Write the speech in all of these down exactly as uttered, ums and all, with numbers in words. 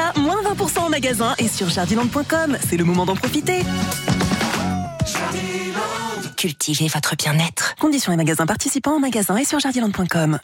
Preventiqa, moins vingt pour cent en magasin et sur jardiland point com. C'est le moment d'en profiter. Cultivez votre bien-être. Conditions et magasins participants en magasin et sur jardiland point com.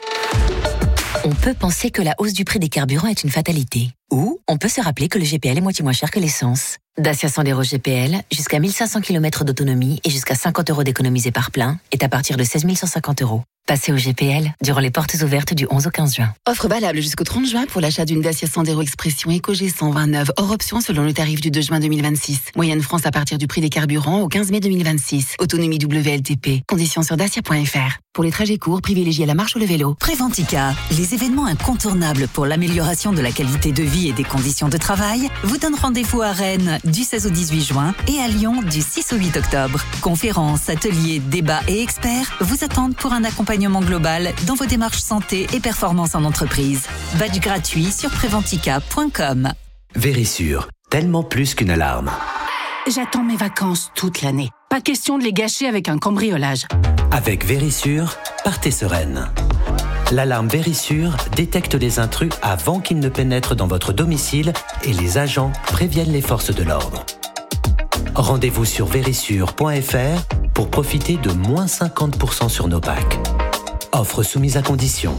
On peut penser que la hausse du prix des carburants est une fatalité. Ou on peut se rappeler que le G P L est moitié moins cher que l'essence. Dacia Sandero G P L, jusqu'à mille cinq cents kilomètres d'autonomie et jusqu'à cinquante euros d'économisés par plein, est à partir de seize mille cent cinquante euros. Passez au G P L durant les portes ouvertes du onze au quinze juin. Offre valable jusqu'au trente juin pour l'achat d'une Dacia Sandero Expression EcoG cent vingt-neuf, hors option selon le tarif du deux juin deux mille vingt-six. Moyenne France à partir du prix des carburants au quinze mai deux mille vingt-six. Autonomie W L T P. Conditions sur dacia point f r. Pour les trajets courts, privilégiez la marche ou le vélo. Preventiqa, les événements incontournables pour l'amélioration de la qualité de vie et des conditions de travail, vous donnent rendez-vous à Rennes du seize au dix-huit juin et à Lyon du six au huit octobre. Conférences, ateliers, débats et experts vous attendent pour un accompagnement global dans vos démarches santé et performance en entreprise. Badge gratuit sur preventiqa point com. Vérissure, tellement plus qu'une alarme. J'attends mes vacances toute l'année. Pas question de les gâcher avec un cambriolage. Avec Vérissure, partez sereine. L'alarme Vérissure détecte les intrus avant qu'ils ne pénètrent dans votre domicile et les agents préviennent les forces de l'ordre. Rendez-vous sur vérissure point f r pour profiter de moins cinquante pour cent sur nos packs. Offre soumise à condition.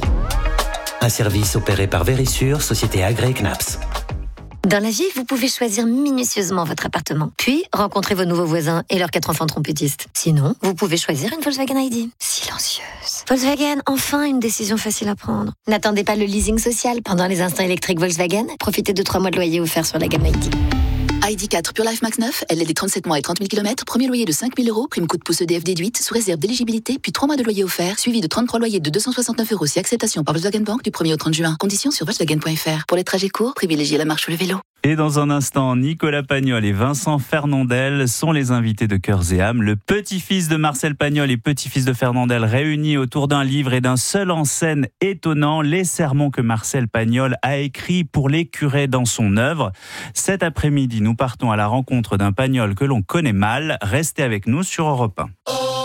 Un service opéré par Vérissure, société agréée C N A P S. Dans la vie, vous pouvez choisir minutieusement votre appartement, puis rencontrer vos nouveaux voisins et leurs quatre enfants trompettistes. Sinon, vous pouvez choisir une Volkswagen I D. Silencieuse. Volkswagen, enfin une décision facile à prendre. N'attendez pas le leasing social pendant les instants électriques Volkswagen. Profitez de trois mois de loyer offerts sur la gamme I D. I D quatre Pure Life Max neuf, L L D trente-sept mois et trente mille kilomètres, premier loyer de cinq mille euros, prime coup de pouce E D F déduite, sous réserve d'éligibilité, puis trois mois de loyer offert, suivi de trente-trois loyers de deux cent soixante-neuf euros si acceptation par Volkswagen Bank du premier au trente juin. Conditions sur volkswagen point f r. Pour les trajets courts, privilégiez la marche ou le vélo. Et dans un instant, Nicolas Pagnol et Vincent Fernandel sont les invités de Cœurs et âmes. Le petit-fils de Marcel Pagnol et petit-fils de Fernandel réunis autour d'un livre et d'un seul en scène étonnant, les sermons que Marcel Pagnol a écrits pour les curés dans son œuvre. Cet après-midi, nous partons à la rencontre d'un Pagnol que l'on connaît mal. Restez avec nous sur Europe un.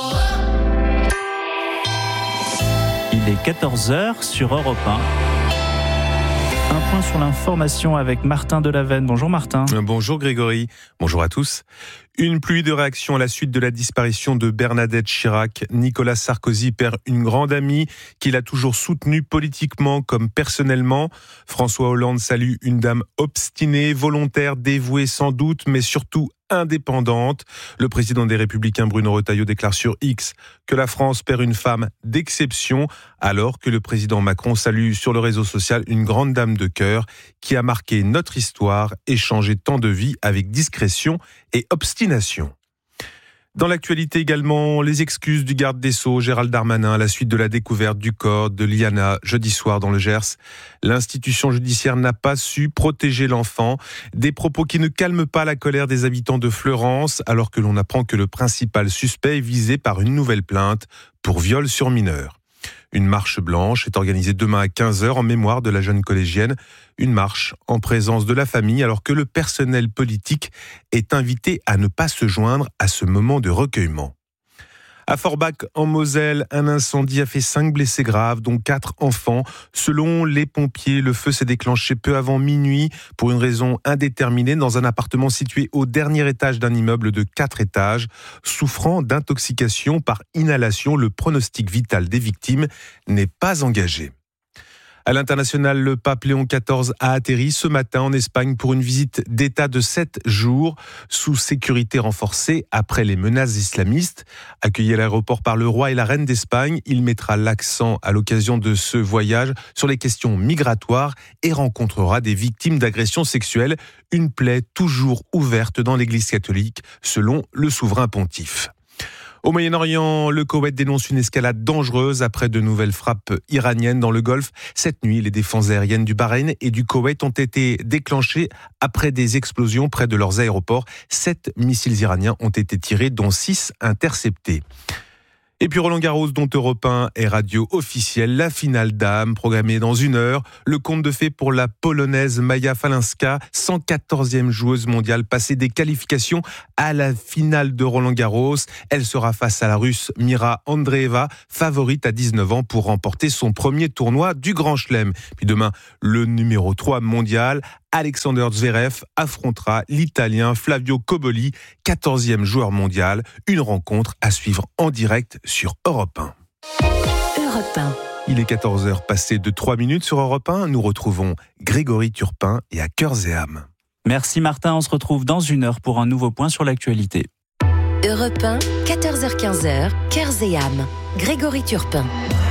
Il est quatorze heures sur Europe un. Un point sur l'information avec Martin Delavenne. Bonjour Martin. Bonjour Grégory. Bonjour à tous. Une pluie de réactions à la suite de la disparition de Bernadette Chirac. Nicolas Sarkozy perd une grande amie qu'il a toujours soutenue politiquement comme personnellement. François Hollande salue une dame obstinée, volontaire, dévouée sans doute, mais surtout indépendante. Le président des Républicains Bruno Retailleau déclare sur X que la France perd une femme d'exception, alors que le président Macron salue sur le réseau social une grande dame de cœur qui a marqué notre histoire et changé tant de vies avec discrétion et obstination. Dans l'actualité également, les excuses du garde des Sceaux, Gérald Darmanin, à la suite de la découverte du corps de Liana jeudi soir dans le Gers. L'institution judiciaire n'a pas su protéger l'enfant. Des propos qui ne calment pas la colère des habitants de Fleurance, alors que l'on apprend que le principal suspect est visé par une nouvelle plainte pour viol sur mineur. Une marche blanche est organisée demain à quinze heures en mémoire de la jeune collégienne. Une marche en présence de la famille alors que le personnel politique est invité à ne pas se joindre à ce moment de recueillement. À Forbach, en Moselle, un incendie a fait cinq blessés graves, dont quatre enfants. Selon les pompiers, le feu s'est déclenché peu avant minuit pour une raison indéterminée dans un appartement situé au dernier étage d'un immeuble de quatre étages. Souffrant d'intoxication par inhalation, le pronostic vital des victimes n'est pas engagé. À l'international, le pape Léon quatorze a atterri ce matin en Espagne pour une visite d'État de sept jours sous sécurité renforcée après les menaces islamistes. Accueilli à l'aéroport par le roi et la reine d'Espagne, il mettra l'accent à l'occasion de ce voyage sur les questions migratoires et rencontrera des victimes d'agressions sexuelles, une plaie toujours ouverte dans l'Église catholique, selon le souverain pontife. Au Moyen-Orient, le Koweït dénonce une escalade dangereuse après de nouvelles frappes iraniennes dans le Golfe. Cette nuit, les défenses aériennes du Bahreïn et du Koweït ont été déclenchées après des explosions près de leurs aéroports. Sept missiles iraniens ont été tirés, dont six interceptés. Et puis Roland Garros, dont Europe un est radio officielle, la finale dames programmée dans une heure. Le conte de fées pour la Polonaise Maja Falinska, cent quatorzième joueuse mondiale, passée des qualifications à la finale de Roland Garros. Elle sera face à la Russe Mira Andreeva, favorite à dix-neuf ans pour remporter son premier tournoi du Grand Chelem. Puis demain, le numéro trois mondial Alexander Zverev affrontera l'Italien Flavio Cobolli, quatorzième joueur mondial. Une rencontre à suivre en direct sur Europe un. Europe un. Il est quatorze heures passées de trois minutes sur Europe un. Nous retrouvons Grégory Turpin et à Cœurs et âmes. Merci Martin, on se retrouve dans une heure pour un nouveau point sur l'actualité. Europe un, quatorze heures quinze, Cœurs et âmes. Grégory Turpin.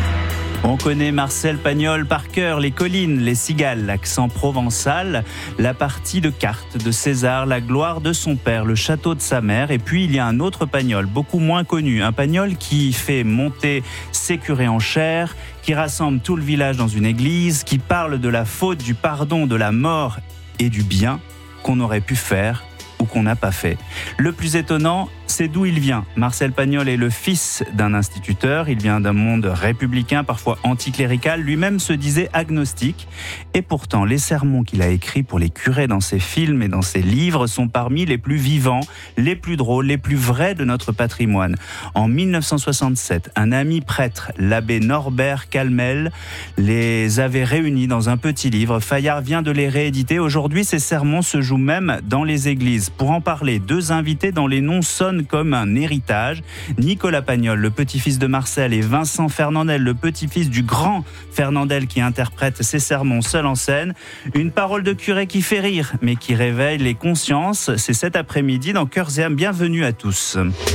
On connaît Marcel Pagnol par cœur, les collines, les cigales, l'accent provençal, la partie de cartes de César, la gloire de son père, le château de sa mère. Et puis il y a un autre Pagnol, beaucoup moins connu, un Pagnol qui fait monter ses curés en chair, qui rassemble tout le village dans une église, qui parle de la faute, du pardon, de la mort et du bien qu'on aurait pu faire ou qu'on n'a pas fait. Le plus étonnant, c'est d'où il vient. Marcel Pagnol est le fils d'un instituteur, il vient d'un monde républicain, parfois anticlérical, lui-même se disait agnostique. Et pourtant, les sermons qu'il a écrits pour les curés dans ses films et dans ses livres sont parmi les plus vivants, les plus drôles, les plus vrais de notre patrimoine. En mille neuf cent soixante-sept, un ami prêtre, l'abbé Norbert Calmel, les avait réunis dans un petit livre. Fayard vient de les rééditer. Aujourd'hui, ces sermons se jouent même dans les églises. Pour en parler, deux invités dont les noms sonnent comme un héritage. Nicolas Pagnol, le petit-fils de Marcel, et Vincent Fernandel, le petit-fils du grand Fernandel qui interprète ses sermons seul en scène. Une parole de curé qui fait rire, mais qui réveille les consciences. C'est cet après-midi dans Cœurs et âmes. Bienvenue à tous.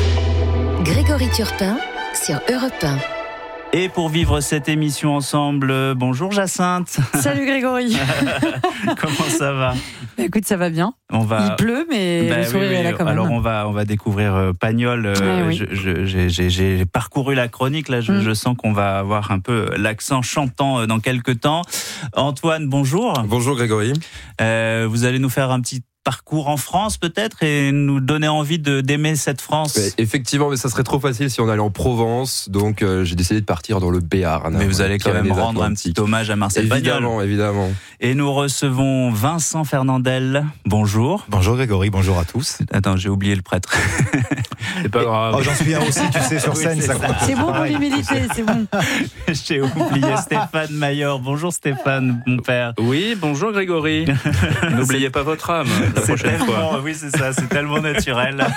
Grégory Turpin sur Europe un. Et pour vivre cette émission ensemble, bonjour Jacinthe. Salut Grégory. Comment ça va ? Bah écoute, ça va bien. On va... Il pleut, mais bah, le sourire oui, oui. est là quand même. Alors on va, on va découvrir euh, Pagnol. Euh, ouais, oui. je, je, j'ai, j'ai, j'ai parcouru la chronique, là je, mm. je sens qu'on va avoir un peu l'accent chantant euh, dans quelques temps. Antoine, bonjour. Bonjour Grégory. Euh, vous allez nous faire un petit parcours en France peut-être et nous donner envie de, d'aimer cette France. Mais effectivement, mais ça serait trop facile si on allait en Provence, donc euh, j'ai décidé de partir dans le Béarn. Mais vous allez quand même rendre un petit hommage à Marcel Pagnol. Évidemment, évidemment. Et nous recevons Vincent Fernandel. Bonjour. Bonjour Grégory, bonjour à tous. Attends, j'ai oublié le prêtre. C'est pas grave. Oh, j'en suis un aussi, tu sais, sur scène, oui, ça compte. C'est bon pour l'humilité, c'est bon. J'ai oublié Stéphane Maillard. Bonjour Stéphane, mon père. Oui, bonjour Grégory. N'oubliez pas votre âme la c'est prochaine tellement, fois. Oui, c'est ça, c'est tellement naturel.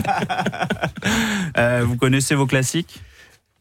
euh, vous connaissez vos classiques ? Lesquels ?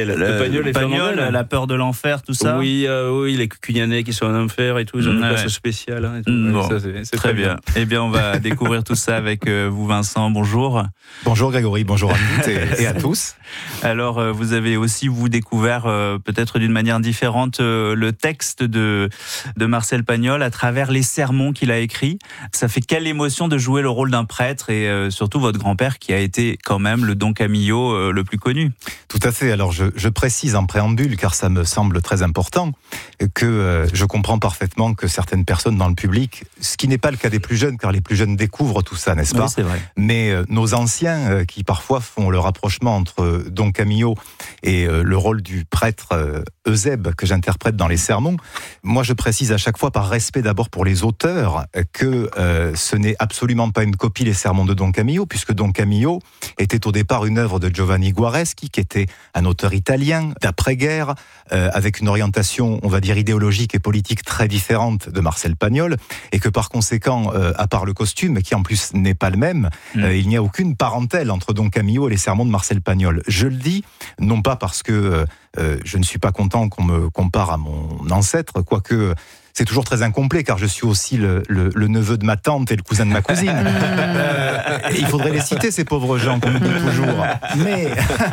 Le, le Pagnol et Pagnol, Fernandel. La peur de l'enfer, tout ça. Oui, euh, oui, les Cucugnanais qui sont en enfer et tout, ils ont une ouais. place spéciale. Hein, et tout. Bon, ça, c'est, c'est très, très bien. bien. Eh bien, on va découvrir tout ça avec euh, vous, Vincent. Bonjour. Bonjour Grégory, bonjour à toutes et, et à tous. Alors, euh, vous avez aussi, vous, découvert euh, peut-être d'une manière différente euh, le texte de, de Marcel Pagnol à travers les sermons qu'il a écrits. Ça fait quelle émotion de jouer le rôle d'un prêtre et euh, surtout votre grand-père qui a été quand même le Don Camillo euh, le plus connu. Tout à fait. Alors, je, je précise en préambule, car ça me semble très important, que euh, je comprends parfaitement que certaines personnes dans le public, ce qui n'est pas le cas des plus jeunes, car les plus jeunes découvrent tout ça, n'est-ce pas ? Oui, c'est vrai. Mais euh, nos anciens, euh, qui parfois font le rapprochement entre Don Camillo et euh, le rôle du prêtre euh, Eusèbe que j'interprète dans les sermons, moi je précise à chaque fois, par respect d'abord pour les auteurs, que euh, ce n'est absolument pas une copie les sermons de Don Camillo, puisque Don Camillo était au départ une œuvre de Giovanni Guareschi, qui était un auteur italien d'après-guerre, euh, avec une orientation, on va dire, idéologique et politique très différente de Marcel Pagnol, et que par conséquent, euh, à part le costume, qui en plus n'est pas le même, mmh. euh, il n'y a aucune parentèle entre Don Camillo et les sermons de Marcel Pagnol. Je le dis, non pas parce que euh, euh, je ne suis pas content qu'on me compare à mon ancêtre, quoique... C'est toujours très incomplet, car je suis aussi le, le, le neveu de ma tante et le cousin de ma cousine. euh, il faudrait les citer, ces pauvres gens qu'on oublie toujours. Mais,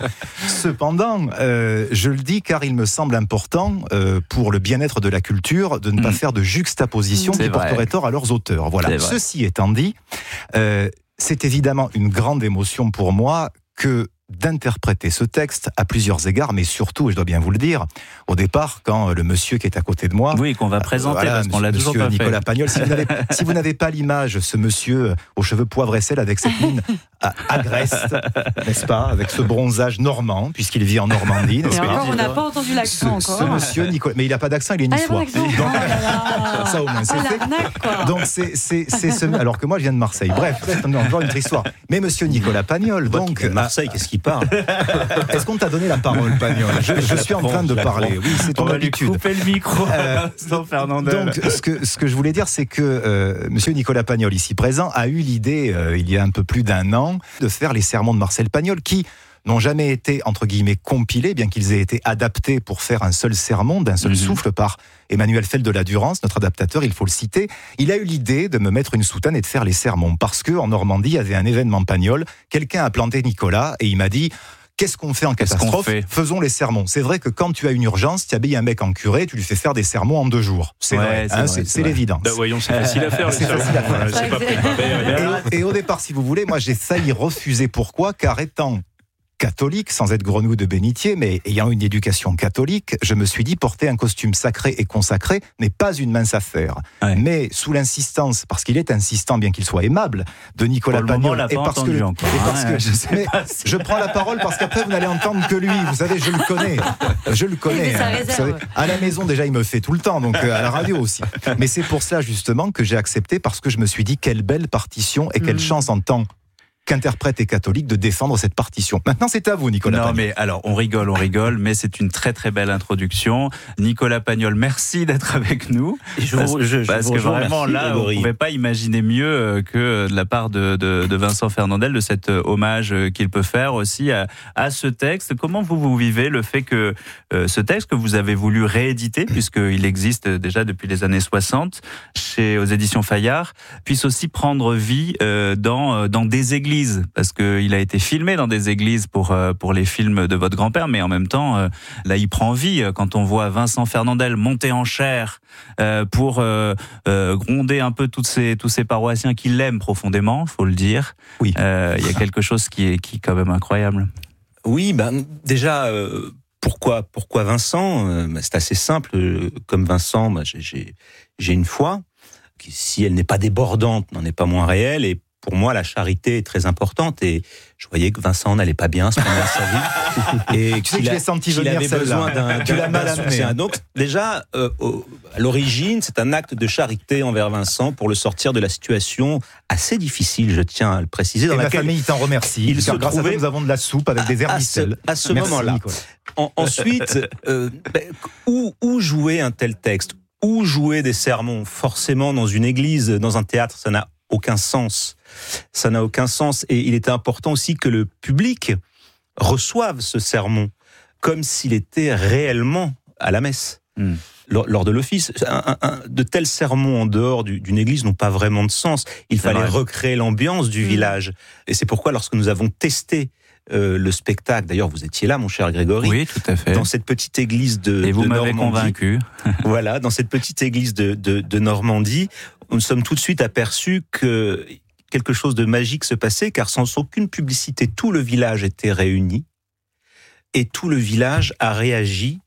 cependant, euh, je le dis car il me semble important, euh, pour le bien-être de la culture, de ne pas mmh. faire de juxtaposition c'est qui vrai. porterait tort à leurs auteurs. Voilà. Ceci étant dit, euh, c'est évidemment une grande émotion pour moi que d'interpréter ce texte à plusieurs égards, mais surtout, et je dois bien vous le dire, au départ, quand le monsieur qui est à côté de moi... Oui, qu'on va présenter, euh, voilà, parce qu'on l'a toujours pas Nicolas fait. Pagnol, si vous, n'avez, si vous n'avez pas l'image, ce monsieur aux cheveux poivre et sel, avec cette mine agreste, n'est-ce pas, avec ce bronzage normand, puisqu'il vit en Normandie, n'est-ce et pas ? encore, on n'a pas entendu l'accent ce, encore. Ce monsieur Nicolas... Mais il n'a pas d'accent, il est niçois. Ah, donc, oh là ça au moins, c'est oh, fait. quoi. Donc, c'est, c'est, c'est ce... Alors que moi, je viens de Marseille. Bref, c'est encore une autre histoire. Mais monsieur Nicolas Pagnol, donc... Marseille, qu'est-ce qu'il parle. Est-ce qu'on t'a donné la parole, Pagnol? Je, je suis en train de parler. Oui, c'est ton On va habitude. lui couper le micro. Euh, Fernandel. Donc, ce que, ce que je voulais dire, c'est que euh, Monsieur Nicolas Pagnol, ici présent, a eu l'idée, euh, il y a un peu plus d'un an, de faire les sermons de Marcel Pagnol, qui n'ont jamais été, entre guillemets, compilés, bien qu'ils aient été adaptés pour faire un seul sermon, d'un seul mmh. souffle, par Emmanuel Feld de la Durance, notre adaptateur, il faut le citer. Il a eu l'idée de me mettre une soutane et de faire les sermons, parce qu'en Normandie, il y avait un événement Pagnol, quelqu'un a planté Nicolas, et il m'a dit... Qu'est-ce qu'on fait en catastrophe ? Fait Faisons les sermons. C'est vrai que quand tu as une urgence, tu habilles un mec en curé, tu lui fais faire des sermons en deux jours. C'est ouais, vrai, c'est, hein, vrai, c'est, c'est, c'est l'évidence. Bah voyons, c'est facile à faire. Les c'est facile à faire. C'est pas préparé. Et, et au départ, si vous voulez, moi j'ai failli refuser. Pourquoi ? Car étant catholique, sans être grenouille de bénitier, mais ayant une éducation catholique, je me suis dit porter un costume sacré et consacré n'est pas une mince affaire. Ouais. Mais sous l'insistance, parce qu'il est insistant, bien qu'il soit aimable, de Nicolas Pagnol, et parce que, encore, et parce hein, que je, sais pas si... je prends la parole parce qu'après vous n'allez entendre que lui. Vous savez, je le connais, je le connais. Hein, vous savez, à la maison déjà, il me fait tout le temps, donc euh, à la radio aussi. Mais c'est pour ça justement que j'ai accepté, parce que je me suis dit quelle belle partition et quelle mmh. chance en tant qu'interprète et catholique de défendre cette partition. Maintenant, c'est à vous, Nicolas Non, Pagnol. mais alors, on rigole, on rigole, mais c'est une très très belle introduction. Nicolas Pagnol, merci d'être avec nous. Je parce vous, je, je parce vous que rejoins, vraiment, merci, là, Grégory. on ne pouvait pas imaginer mieux que de la part de, de, de Vincent Fernandel, de cet hommage qu'il peut faire aussi à, à ce texte. Comment vous, vous vivez le fait que euh, ce texte que vous avez voulu rééditer, puisqu'il existe déjà depuis les années soixante, chez, aux éditions Fayard, puisse aussi prendre vie euh, dans, dans des églises, parce que il a été filmé dans des églises pour pour les films de votre grand-père, mais en même temps, là, il prend vie quand on voit Vincent Fernandel monter en chair pour euh, gronder un peu toutes ces, tous ces paroissiens qui l'aiment profondément, faut le dire. Oui. Euh, il y a quelque chose qui est, qui est quand même incroyable. Oui, ben, déjà, euh, pourquoi, pourquoi Vincent ? euh, C'est assez simple. Comme Vincent, ben, j'ai, j'ai, j'ai une foi qui, si elle n'est pas débordante, n'en est pas moins réelle, et pour moi, la charité est très importante, et je voyais que Vincent n'allait pas bien à ce moment de sa vie. Et tu sais que je l'ai senti venir, avait besoin d'un, tu d'un, l'as mal d'un amené. soutien. Donc, déjà, euh, au, à l'origine, c'est un acte de charité envers Vincent pour le sortir de la situation assez difficile, je tiens à le préciser, dans et laquelle ma famille t'en remercie. Il se grâce trouvait à toi, nous avons de la soupe avec des herbicelles. À ce, à ce Merci, moment-là. Nicolas. En, ensuite, euh, ben, où, où jouer un tel texte ? Où jouer des sermons ? Forcément, dans une église, dans un théâtre, ça n'a aucun sens. Ça n'a aucun sens. Et il était important aussi que le public reçoive ce sermon comme s'il était réellement à la messe, mmh. lors, lors de l'office. Un, un, de tels sermons en dehors du, d'une église n'ont pas vraiment de sens. Il c'est fallait vrai. recréer l'ambiance du mmh. village. Et c'est pourquoi, lorsque nous avons testé euh, le spectacle, d'ailleurs vous étiez là, mon cher Grégory, oui, tout à fait. dans cette petite église de, Et vous de m'avez Normandie. convaincu. Voilà, dans cette petite église de, de, de Normandie, nous sommes tout de suite aperçus que quelque chose de magique se passait, car sans aucune publicité, tout le village était réuni, et tout le village a réagi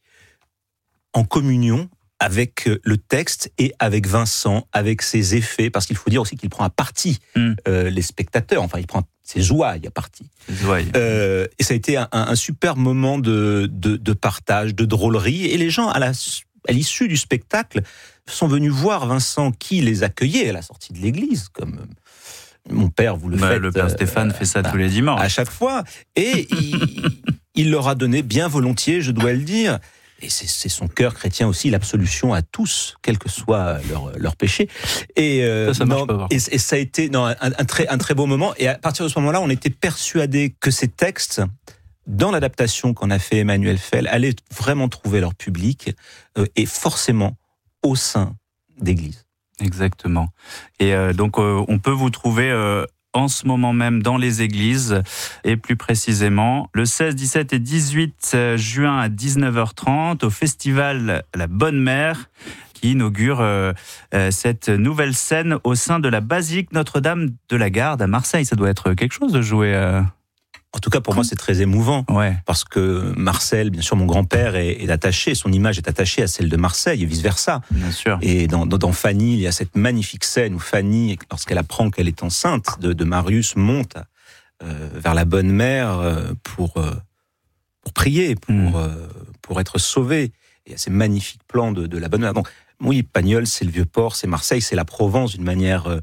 en communion avec le texte et avec Vincent, avec ses effets, parce qu'il faut dire aussi qu'il prend à partie mmh. euh, les spectateurs, enfin il prend ses ouailles à partie. Euh, et ça a été un, un super moment de, de, de partage, de drôlerie, et les gens, à, la, à l'issue du spectacle, sont venus voir Vincent qui les accueillait à la sortie de l'église, comme mon père, vous le bah, faites. Le père Stéphane euh, fait ça bah, tous les dimanches. À chaque fois. Et il, il leur a donné bien volontiers, je dois le dire, et c'est, c'est son cœur chrétien aussi, l'absolution à tous, quel que soit leur, leur péché. Et, euh, ça, ça marche non, pas, et, et ça a été non, un, un, très, un très beau moment. Et à partir de ce moment-là, on était persuadés que ces textes, dans l'adaptation qu'en a fait Emmanuel Feld, allaient vraiment trouver leur public, euh, et forcément au sein d'églises. Exactement. Et euh, donc, euh, on peut vous trouver euh, en ce moment même dans les églises, et plus précisément le seize, dix-sept et dix-huit juin à dix-neuf heures trente au festival La Bonne Mère, qui inaugure euh, euh, cette nouvelle scène au sein de la basilique Notre-Dame de la Garde à Marseille. Ça doit être quelque chose de jouer... Euh... En tout cas, pour moi, c'est très émouvant. Ouais. Parce que Marcel, bien sûr, mon grand-père est, est attaché, son image est attachée à celle de Marseille et vice-versa. Bien sûr. Et dans, dans, dans Fanny, il y a cette magnifique scène où Fanny, lorsqu'elle apprend qu'elle est enceinte de, de Marius, monte euh, vers la Bonne Mère euh, pour, euh, pour prier, pour, mmh. euh, pour être sauvée. Et il y a ces magnifiques plans de, de la Bonne Mère. Donc, oui, Pagnol, c'est le Vieux-Port, c'est Marseille, c'est la Provence d'une manière euh,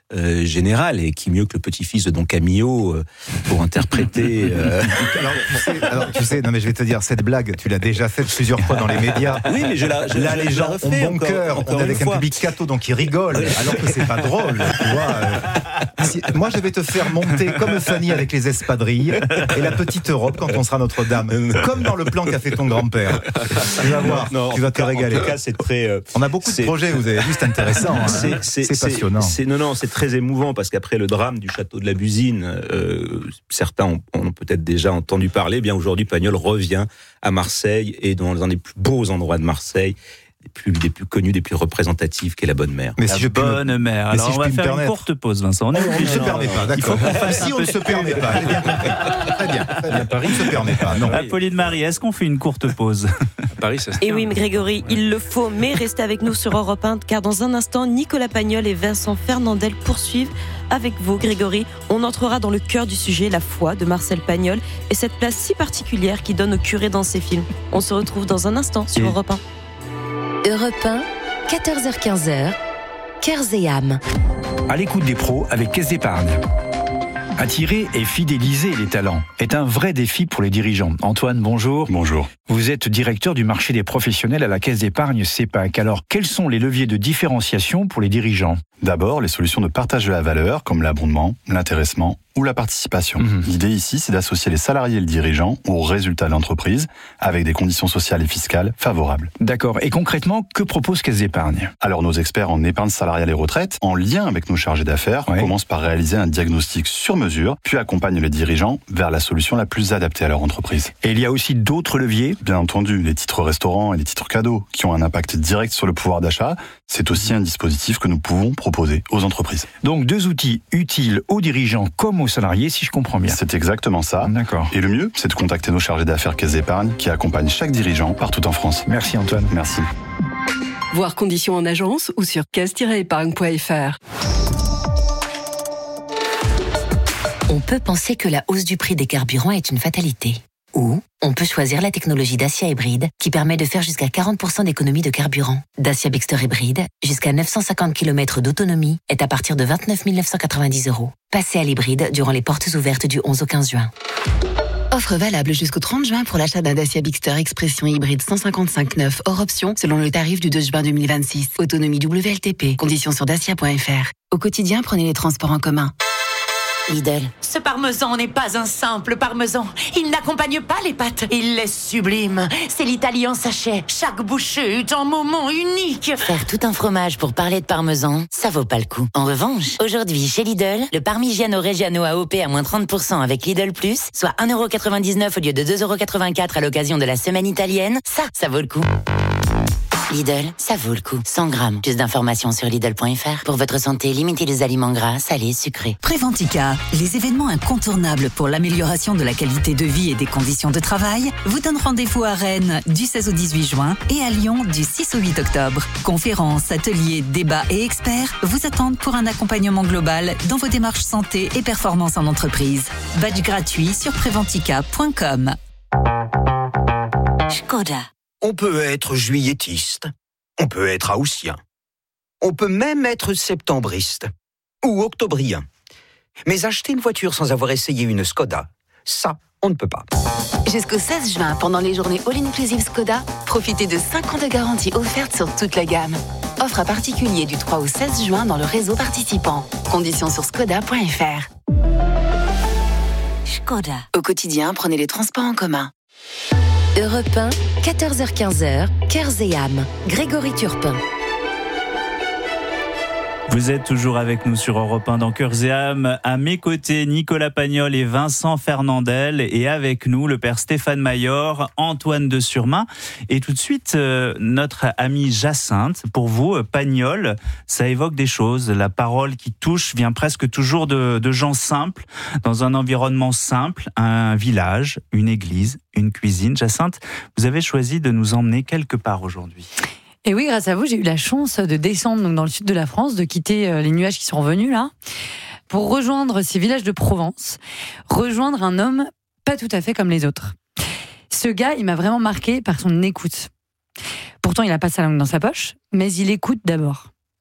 euh, général. Et qui mieux que le petit-fils de Don Camillo euh, pour interpréter... Euh... Alors, tu sais, alors, tu sais, non mais je vais te dire, cette blague, tu l'as déjà faite plusieurs fois dans les médias. Oui, mais je la, je, Là, je, les je gens la ont bon encore, cœur, encore on est avec fois. un public catho, donc ils rigolent, alors que c'est pas drôle, tu vois. Euh, si, moi, je vais te faire monter comme Fanny avec les espadrilles et la petite Europe quand on sera Notre-Dame, comme dans le plan qu'a fait ton grand-père. Tu vas voir, non, tu vas te cas, régaler. En tout cas, c'est très. Euh, on a beaucoup de projets, vous avez vu, c'est intéressant. Hein. C'est, c'est, c'est passionnant. C'est, c'est, non, non, c'est très émouvant parce qu'après le drame du château de la Busine, euh, certains ont, ont peut-être déjà entendu parler. Eh bien aujourd'hui, Pagnol revient à Marseille et dans un des plus beaux endroits de Marseille. Des plus, des plus connus, des plus représentatifves, qu'est la Bonne Mère. Mais la si je Bonne me... Mère. Alors, si on va faire une courte pause, Vincent. On ne se permet pas, d'accord. Si on ne se permet pas, j'ai bien compris. Très bien, très bien. Paris ne se permet pas, non. Apolline Marie, est-ce qu'on fait une courte pause? Paris, ça se Et oui, mais Grégory, il le faut, mais restez avec nous sur Europe un, car dans un instant, Nicolas Pagnol et Vincent Fernandel poursuivent avec vous, Grégory. On entrera dans le cœur du sujet, la foi de Marcel Pagnol et cette place si particulière qu'il donne au curé dans ses films. On se retrouve dans un instant sur et... Europe un. Europe un, quatorze heures quinze, Cœurs et âmes. À l'écoute des pros avec Caisse d'Épargne. Attirer et fidéliser les talents est un vrai défi pour les dirigeants. Antoine, bonjour. Bonjour. Vous êtes directeur du marché des professionnels à la Caisse d'Épargne CEPAC. Alors, quels sont les leviers de différenciation pour les dirigeants ? D'abord, les solutions de partage de la valeur, comme l'abondement, l'intéressement ou la participation. Mmh. L'idée ici, c'est d'associer les salariés et le dirigeant aux résultats de l'entreprise avec des conditions sociales et fiscales favorables. D'accord. Et concrètement, que propose Caisse d'Épargne ? Alors, nos experts en épargne salariale et retraite, en lien avec nos chargés d'affaires, ouais. commencent par réaliser un diagnostic sur mesure, puis accompagnent les dirigeants vers la solution la plus adaptée à leur entreprise. Et il y a aussi d'autres leviers ? Bien entendu, les titres restaurants et les titres cadeaux, qui ont un impact direct sur le pouvoir d'achat, c'est aussi un dispositif que nous pouvons proposer aux entreprises. Donc, deux outils utiles aux dirigeants comme aux salariés, si je comprends bien. C'est exactement ça. D'accord. Et le mieux, c'est de contacter nos chargés d'affaires Caisse d'Épargne qui accompagnent chaque dirigeant partout en France. Merci Antoine. Merci. Voir conditions en agence ou sur caisse tiret épargne point f r. On peut penser que la hausse du prix des carburants est une fatalité. Ou on peut choisir la technologie Dacia Hybride qui permet de faire jusqu'à quarante pour cent d'économie de carburant. Dacia Bigster Hybride, jusqu'à neuf cent cinquante kilomètres d'autonomie, est à partir de vingt-neuf mille neuf cent quatre-vingt-dix euros. Passez à l'hybride durant les portes ouvertes du onze au quinze juin. Offre valable jusqu'au trente juin pour l'achat d'un Dacia Bigster Expression hybride cent cinquante-cinq neuf hors option selon le tarif du deux juin deux mille vingt-six. Autonomie W L T P. Conditions sur dacia point f r. Au quotidien, prenez les transports en commun. Lidl. Ce parmesan n'est pas un simple parmesan. Il n'accompagne pas les pâtes. Il est sublime. C'est l'Italie en sachet. Chaque bouchée est un moment unique. Faire tout un fromage pour parler de parmesan, ça vaut pas le coup. En revanche, aujourd'hui, chez Lidl, le Parmigiano Reggiano A O P à moins trente pour cent avec Lidl Plus, soit un euro quatre-vingt-dix-neuf au lieu de deux euros quatre-vingt-quatre à l'occasion de la semaine italienne, ça, ça vaut le coup. Lidl, ça vaut le coup. cent grammes. Plus d'informations sur Lidl point f r. Pour votre santé, limitez les aliments gras, salés, sucrés. Préventica, les événements incontournables pour l'amélioration de la qualité de vie et des conditions de travail, vous donne rendez-vous à Rennes du seize au dix-huit juin et à Lyon du six au huit octobre. Conférences, ateliers, débats et experts vous attendent pour un accompagnement global dans vos démarches santé et performance en entreprise. Badge gratuit sur préventica point com. Skoda. On peut être juilletiste, on peut être haussien, on peut même être septembriste ou octobrien. Mais acheter une voiture sans avoir essayé une Skoda, ça, on ne peut pas. Jusqu'au seize juin, pendant les journées All-Inclusive Skoda, profitez de cinq ans de garantie offerte sur toute la gamme. Offre à particulier du trois au seize juin dans le réseau participant. Conditions sur skoda point f r. Skoda. Au quotidien, prenez les transports en commun. Europe un, quatorze heures quinze, Cœurs et âmes. Grégory Turpin. Vous êtes toujours avec nous sur Europe un dans Cœurs et âmes. À mes côtés, Nicolas Pagnol et Vincent Fernandel. Et avec nous, le père Stéphane Mayor, Antoine de Surmain. Et tout de suite, euh, notre amie Jacinthe. Pour vous, Pagnol, ça évoque des choses. La parole qui touche vient presque toujours de, de gens simples, dans un environnement simple, un village, une église, une cuisine. Jacinthe, vous avez choisi de nous emmener quelque part aujourd'hui. Et oui, grâce à vous, j'ai eu la chance de descendre donc, dans le sud de la France, de quitter les nuages qui sont revenus là, pour rejoindre ces villages de Provence, rejoindre un homme pas tout à fait comme les autres. Ce gars, il m'a vraiment marqué par son écoute. Pourtant, il n'a pas sa langue dans sa poche, mais il écoute d'abord.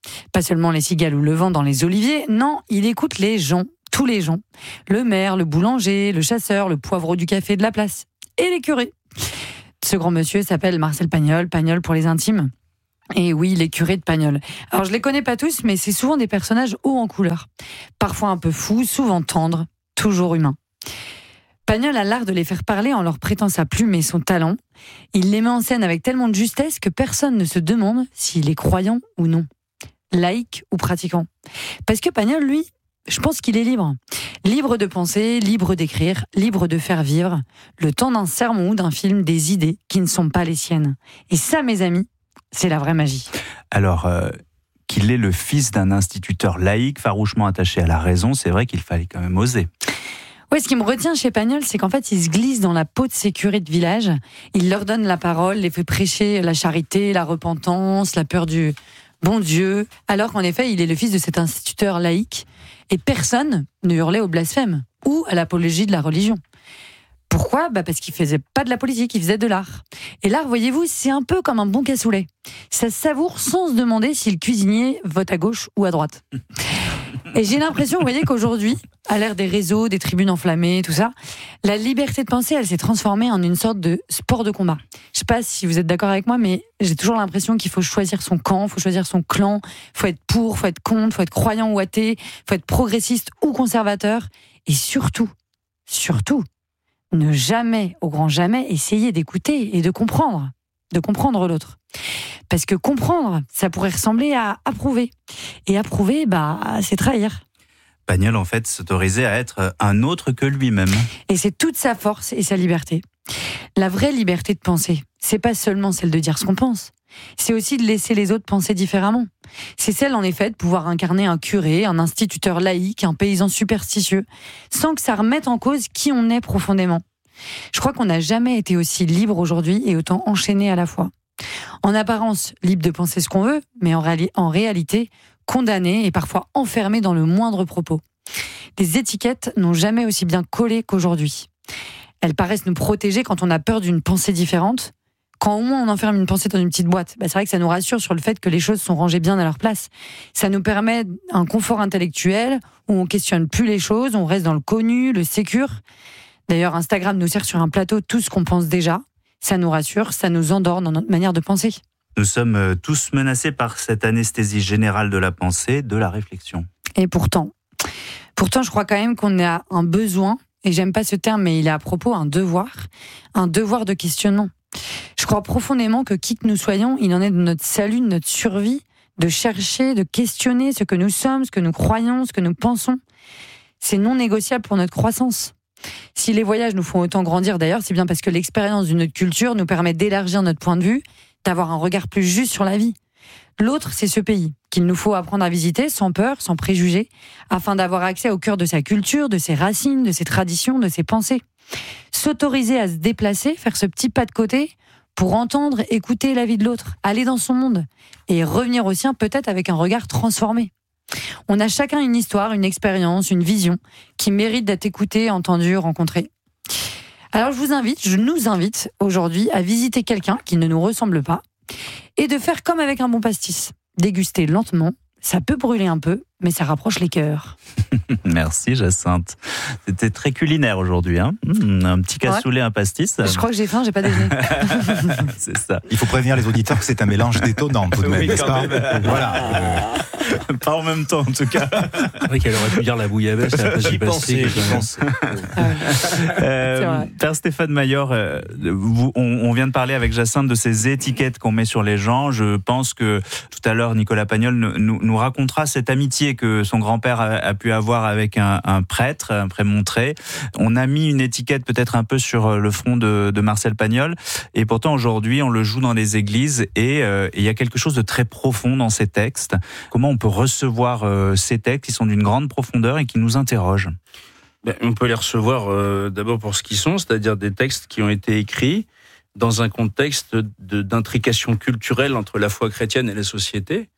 Pas seulement les cigales ou le vent dans les oliviers, non, il écoute les gens, tous les gens. Le maire, le boulanger, le chasseur, le poivreau du café de la place. Et les curés. Ce grand monsieur s'appelle Marcel Pagnol, Pagnol pour les intimes. Et oui, les curés de Pagnol. Alors je les connais pas tous, mais c'est souvent des personnages hauts en couleur. Parfois un peu fous, souvent tendres, toujours humains. Pagnol a l'art de les faire parler en leur prêtant sa plume et son talent. Il les met en scène avec tellement de justesse que personne ne se demande s'il est croyant ou non, laïque ou pratiquant. Parce que Pagnol, lui, je pense qu'il est libre. Libre de penser, libre d'écrire, libre de faire vivre, le temps d'un sermon ou d'un film, des idées qui ne sont pas les siennes. Et ça, mes amis, c'est la vraie magie. Alors, euh, qu'il est le fils d'un instituteur laïque, farouchement attaché à la raison, c'est vrai qu'il fallait quand même oser. Ouais, ce qui me retient chez Pagnol, c'est qu'en fait, il se glisse dans la peau de ses curés de village. Il leur donne la parole, les fait prêcher la charité, la repentance, la peur du bon Dieu. Alors qu'en effet, il est le fils de cet instituteur laïque. Et personne ne hurlait au blasphème ou à l'apologie de la religion. Pourquoi ? Bah parce qu'il faisait pas de la politique, il faisait de l'art. Et l'art, voyez-vous, c'est un peu comme un bon cassoulet. Ça se savoure sans se demander si le cuisinier vote à gauche ou à droite. Et j'ai l'impression, vous voyez, qu'aujourd'hui, à l'ère des réseaux, des tribunes enflammées, tout ça, la liberté de penser, elle s'est transformée en une sorte de sport de combat. Je sais pas si vous êtes d'accord avec moi, mais j'ai toujours l'impression qu'il faut choisir son camp, il faut choisir son clan, il faut être pour, il faut être contre, il faut être croyant ou athée, il faut être progressiste ou conservateur. Et surtout, surtout, ne jamais, au grand jamais, essayer d'écouter et de comprendre, de comprendre l'autre. Parce que comprendre, ça pourrait ressembler à approuver. Et approuver, bah, c'est trahir. Pagnol, en fait, s'autorisait à être un autre que lui-même. Et c'est toute sa force et sa liberté. La vraie liberté de penser, c'est pas seulement celle de dire ce qu'on pense. C'est aussi de laisser les autres penser différemment. C'est celle, en effet, de pouvoir incarner un curé, un instituteur laïque, un paysan superstitieux, sans que ça remette en cause qui on est profondément. Je crois qu'on n'a jamais été aussi libre aujourd'hui et autant enchaîné à la fois. En apparence, libre de penser ce qu'on veut, mais en, réali- en réalité, condamné et parfois enfermé dans le moindre propos. Les étiquettes n'ont jamais aussi bien collé qu'aujourd'hui. Elles paraissent nous protéger quand on a peur d'une pensée différente. Quand au moins on enferme une pensée dans une petite boîte, bah c'est vrai que ça nous rassure sur le fait que les choses sont rangées bien à leur place. Ça nous permet un confort intellectuel où on questionne plus les choses, on reste dans le connu, le sécure. D'ailleurs, Instagram nous sert sur un plateau tout ce qu'on pense déjà. Ça nous rassure, ça nous endort dans notre manière de penser. Nous sommes tous menacés par cette anesthésie générale de la pensée, de la réflexion. Et pourtant, pourtant, je crois quand même qu'on a un besoin, et j'aime pas ce terme, mais il est à propos, un devoir, un devoir de questionnement. Je crois profondément que qui que nous soyons, il en est de notre salut, de notre survie, de chercher, de questionner ce que nous sommes, ce que nous croyons, ce que nous pensons. C'est non négociable pour notre croissance. Si les voyages nous font autant grandir, d'ailleurs, c'est bien parce que l'expérience d'une autre culture nous permet d'élargir notre point de vue, d'avoir un regard plus juste sur la vie. L'autre, c'est ce pays qu'il nous faut apprendre à visiter sans peur, sans préjugés, afin d'avoir accès au cœur de sa culture, de ses racines, de ses traditions, de ses pensées. S'autoriser à se déplacer, faire ce petit pas de côté pour entendre, écouter la vie de l'autre, aller dans son monde et revenir au sien peut-être avec un regard transformé. On a chacun une histoire, une expérience, une vision qui mérite d'être écoutée, entendue, rencontrée. Alors je vous invite, je nous invite aujourd'hui à visiter quelqu'un qui ne nous ressemble pas et de faire comme avec un bon pastis. Déguster lentement, ça peut brûler un peu, mais ça rapproche les cœurs. Merci Jacinthe. C'était très culinaire aujourd'hui. Hein mmh, un petit cassoulet, ouais. Un pastis. Je crois que j'ai faim, j'ai pas déjeuné. C'est ça. Il faut prévenir les auditeurs que c'est un mélange détonnant tout de même, oui, n'est-ce pas ? Voilà. Pas en même temps en tout cas. C'est vrai qu'elle aurait pu dire la bouillabaisse. J'y pensais, j'y pensais. euh, Père Stéphane Maillor, euh, vous, on, on vient de parler avec Jacinthe de ces étiquettes qu'on met sur les gens. Je pense que tout à l'heure, Nicolas Pagnol nous, nous racontera cette amitié que son grand-père a, a pu avoir avec un, un prêtre, un prémontré. On a mis une étiquette peut-être un peu sur le front de, de Marcel Pagnol, et pourtant aujourd'hui on le joue dans les églises et euh, il y a quelque chose de très profond dans ces textes. Comment on peut recevoir euh, ces textes qui sont d'une grande profondeur et qui nous interrogent? Ben, on peut les recevoir euh, d'abord pour ce qu'ils sont, c'est-à-dire des textes qui ont été écrits dans un contexte de, d'intrication culturelle entre la foi chrétienne et la société.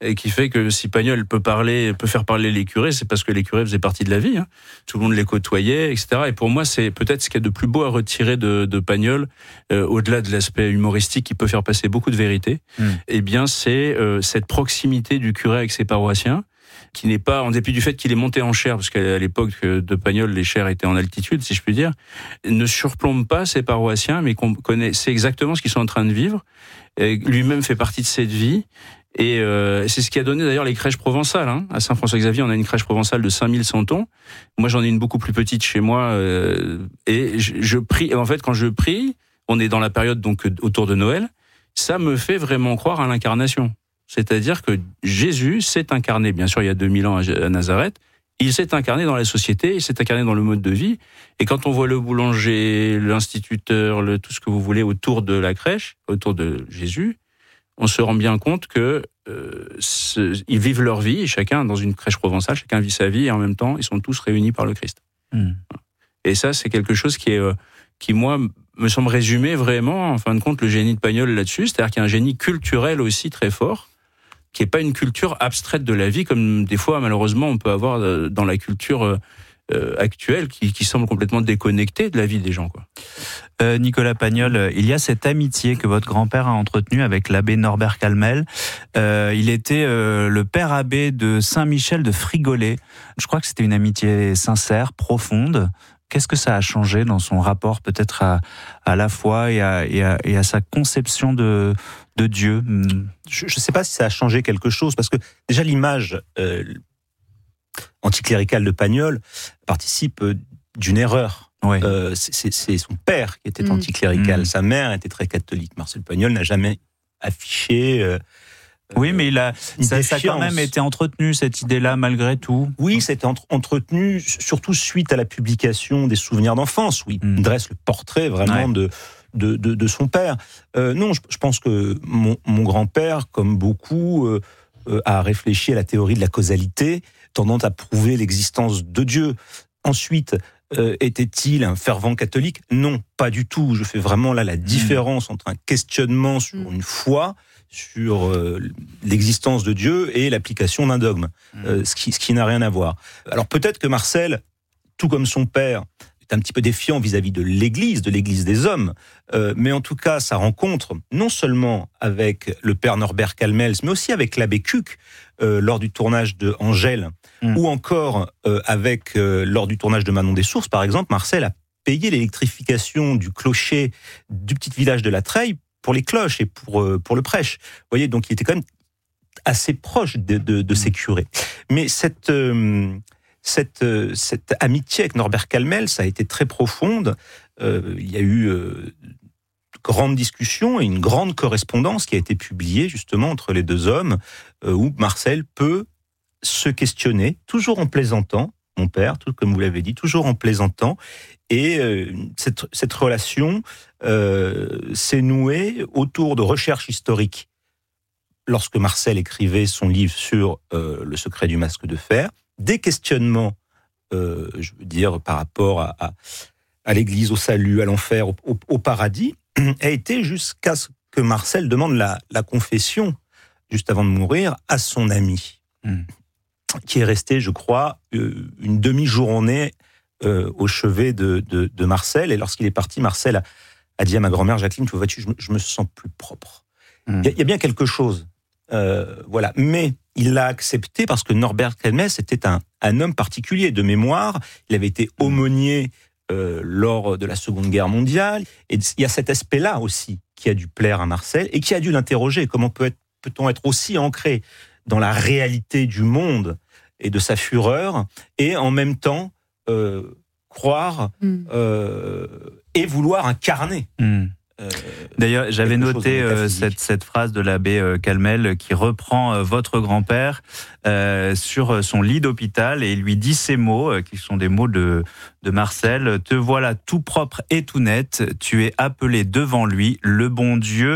et qui fait que si Pagnol peut parler, peut faire parler les curés, c'est parce que les curés faisaient partie de la vie. Hein. Tout le monde les côtoyait, et cetera. Et pour moi, c'est peut-être ce qu'il y a de plus beau à retirer de, de Pagnol, euh, au-delà de l'aspect humoristique qui peut faire passer beaucoup de vérité. Mmh. Eh bien, c'est euh, cette proximité du curé avec ses paroissiens, qui n'est pas, en dépit du fait qu'il est monté en chaire, parce qu'à l'époque de Pagnol, les chaires étaient en altitude, si je puis dire, ne surplombe pas ses paroissiens, mais qu'on connaît, c'est exactement ce qu'ils sont en train de vivre. Et lui-même fait partie de cette vie. Et euh, c'est ce qui a donné d'ailleurs les crèches provençales. Hein. À Saint-François-Xavier, on a une crèche provençale de cinq mille centons. Moi, j'en ai une beaucoup plus petite chez moi. Euh, et je, je prie. En fait, quand je prie, on est dans la période donc autour de Noël. Ça me fait vraiment croire à l'incarnation. C'est-à-dire que Jésus s'est incarné. Bien sûr, il y a deux mille ans à Nazareth. Il s'est incarné dans la société, il s'est incarné dans le mode de vie. Et quand on voit le boulanger, l'instituteur, le, tout ce que vous voulez autour de la crèche, autour de Jésus, on se rend bien compte que euh, ce, ils vivent leur vie, chacun dans une crèche provençale, chacun vit sa vie, et en même temps, ils sont tous réunis par le Christ. Mmh. Et ça, c'est quelque chose qui est, euh, qui moi, me semble résumer vraiment, en fin de compte, le génie de Pagnol là-dessus. C'est-à-dire qu'il y a un génie culturel aussi très fort, qui est pas une culture abstraite de la vie, comme des fois, malheureusement, on peut avoir dans la culture euh, actuelle, qui, qui semble complètement déconnectée de la vie des gens, quoi. Euh, Nicolas Pagnol, il y a cette amitié que votre grand-père a entretenue avec l'abbé Norbert Calmel. Euh, il était euh, le père abbé de Saint-Michel de Frigolet. Je crois que c'était une amitié sincère, profonde. Qu'est-ce que ça a changé dans son rapport peut-être à, à la foi et à, et, à, et à sa conception de, de Dieu? Je ne sais pas si ça a changé quelque chose, parce que déjà l'image euh, anticléricale de Pagnol participe d'une erreur. Oui. Euh, c'est, c'est son père qui était mmh. anticlérical, mmh. sa mère était très catholique. Marcel Pagnol n'a jamais affiché... Euh, Oui, mais il a, ça, ça a quand même été entretenu, cette idée-là, malgré tout. Oui, c'était entre, entretenu, surtout suite à la publication des souvenirs d'enfance, où il mmh. dresse le portrait vraiment ouais. de, de, de, de son père. Euh, non, je, je pense que mon, mon grand-père, comme beaucoup, euh, euh, a réfléchi à la théorie de la causalité, tendant à prouver l'existence de Dieu. Ensuite, euh, était-il un fervent catholique ? Non, pas du tout. Je fais vraiment là la différence mmh. entre un questionnement sur mmh. une foi, sur euh, l'existence de Dieu et l'application d'un dogme, mmh. euh, ce qui, ce qui n'a rien à voir. Alors peut-être que Marcel, tout comme son père, est un petit peu défiant vis-à-vis de l'Église, de l'Église des hommes, euh, mais en tout cas, sa rencontre, non seulement avec le père Norbert Calmels, mais aussi avec l'abbé Cuc, euh, lors du tournage de Angèle, mmh. ou encore euh, avec euh, lors du tournage de Manon des Sources, par exemple, Marcel a payé l'électrification du clocher du petit village de la Treille pour les cloches et pour, pour le prêche. Vous voyez, donc il était quand même assez proche de, de, de ces curés. Mais cette, euh, cette, euh, cette amitié avec Norbert Calmels, ça a été très profonde. Euh, il y a eu euh, de grandes discussions et une grande correspondance qui a été publiée justement entre les deux hommes, euh, où Marcel peut se questionner, toujours en plaisantant, mon père, tout comme vous l'avez dit, toujours en plaisantant. Et euh, cette, cette relation euh, s'est nouée autour de recherches historiques. Lorsque Marcel écrivait son livre sur euh, le secret du masque de fer, des questionnements, euh, je veux dire, par rapport à, à, à l'Église, au salut, à l'enfer, au, au, au paradis, a été jusqu'à ce que Marcel demande la, la confession, juste avant de mourir, à son ami, mmh. qui est resté, je crois, une demi-journée Euh, au chevet de, de, de Marcel. Et lorsqu'il est parti, Marcel a, a dit à ma grand-mère, Jacqueline, tu vois-tu, je me, je me sens plus propre. Il mmh. y, y a bien quelque chose. Euh, voilà. Mais il l'a accepté parce que Norbert Calmels était un, un homme particulier de mémoire. Il avait été aumônier euh, lors de la Seconde Guerre mondiale. Et il y a cet aspect-là aussi qui a dû plaire à Marcel et qui a dû l'interroger. Comment peut être, peut-on être aussi ancré dans la réalité du monde et de sa fureur et en même temps Euh, croire mm. euh, et vouloir incarner. Mm. Euh, D'ailleurs, j'avais noté euh, cette, cette phrase de l'abbé euh, Calmel qui reprend euh, votre grand-père euh, sur son lit d'hôpital et il lui dit ces mots, euh, qui sont des mots de, de Marcel. « Te voilà tout propre et tout net, tu es appelé devant lui, le bon Dieu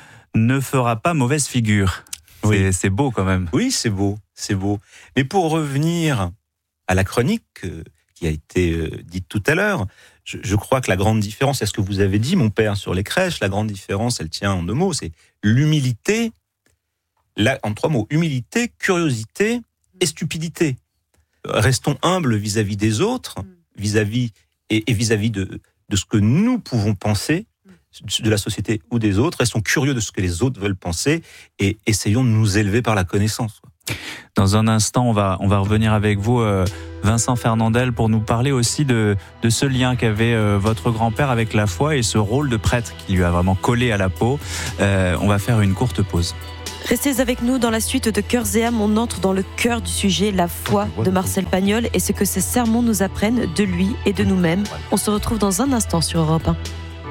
ne fera pas mauvaise figure. » Oui. C'est, c'est beau quand même. Oui, c'est beau, c'est beau. Mais pour revenir à la chronique euh, qui a été euh, dite tout à l'heure, je, je crois que la grande différence, c'est ce que vous avez dit, mon père, sur les crèches, la grande différence, elle tient en deux mots, c'est l'humilité Là, en trois mots, humilité, curiosité et stupidité. Restons humbles vis-à-vis des autres, vis-à-vis et, et vis-à-vis de, de ce que nous pouvons penser de la société ou des autres. Restons curieux de ce que les autres veulent penser et essayons de nous élever par la connaissance. Dans un instant, on va, on va revenir avec vous, euh, Vincent Fernandel, pour nous parler aussi de, de ce lien qu'avait euh, votre grand-père avec la foi et ce rôle de prêtre qui lui a vraiment collé à la peau. Euh, on va faire une courte pause. Restez avec nous dans la suite de Cœurs et âmes. On entre dans le cœur du sujet, la foi de Marcel Pagnol et ce que ces sermons nous apprennent de lui et de nous-mêmes. On se retrouve dans un instant sur Europe un.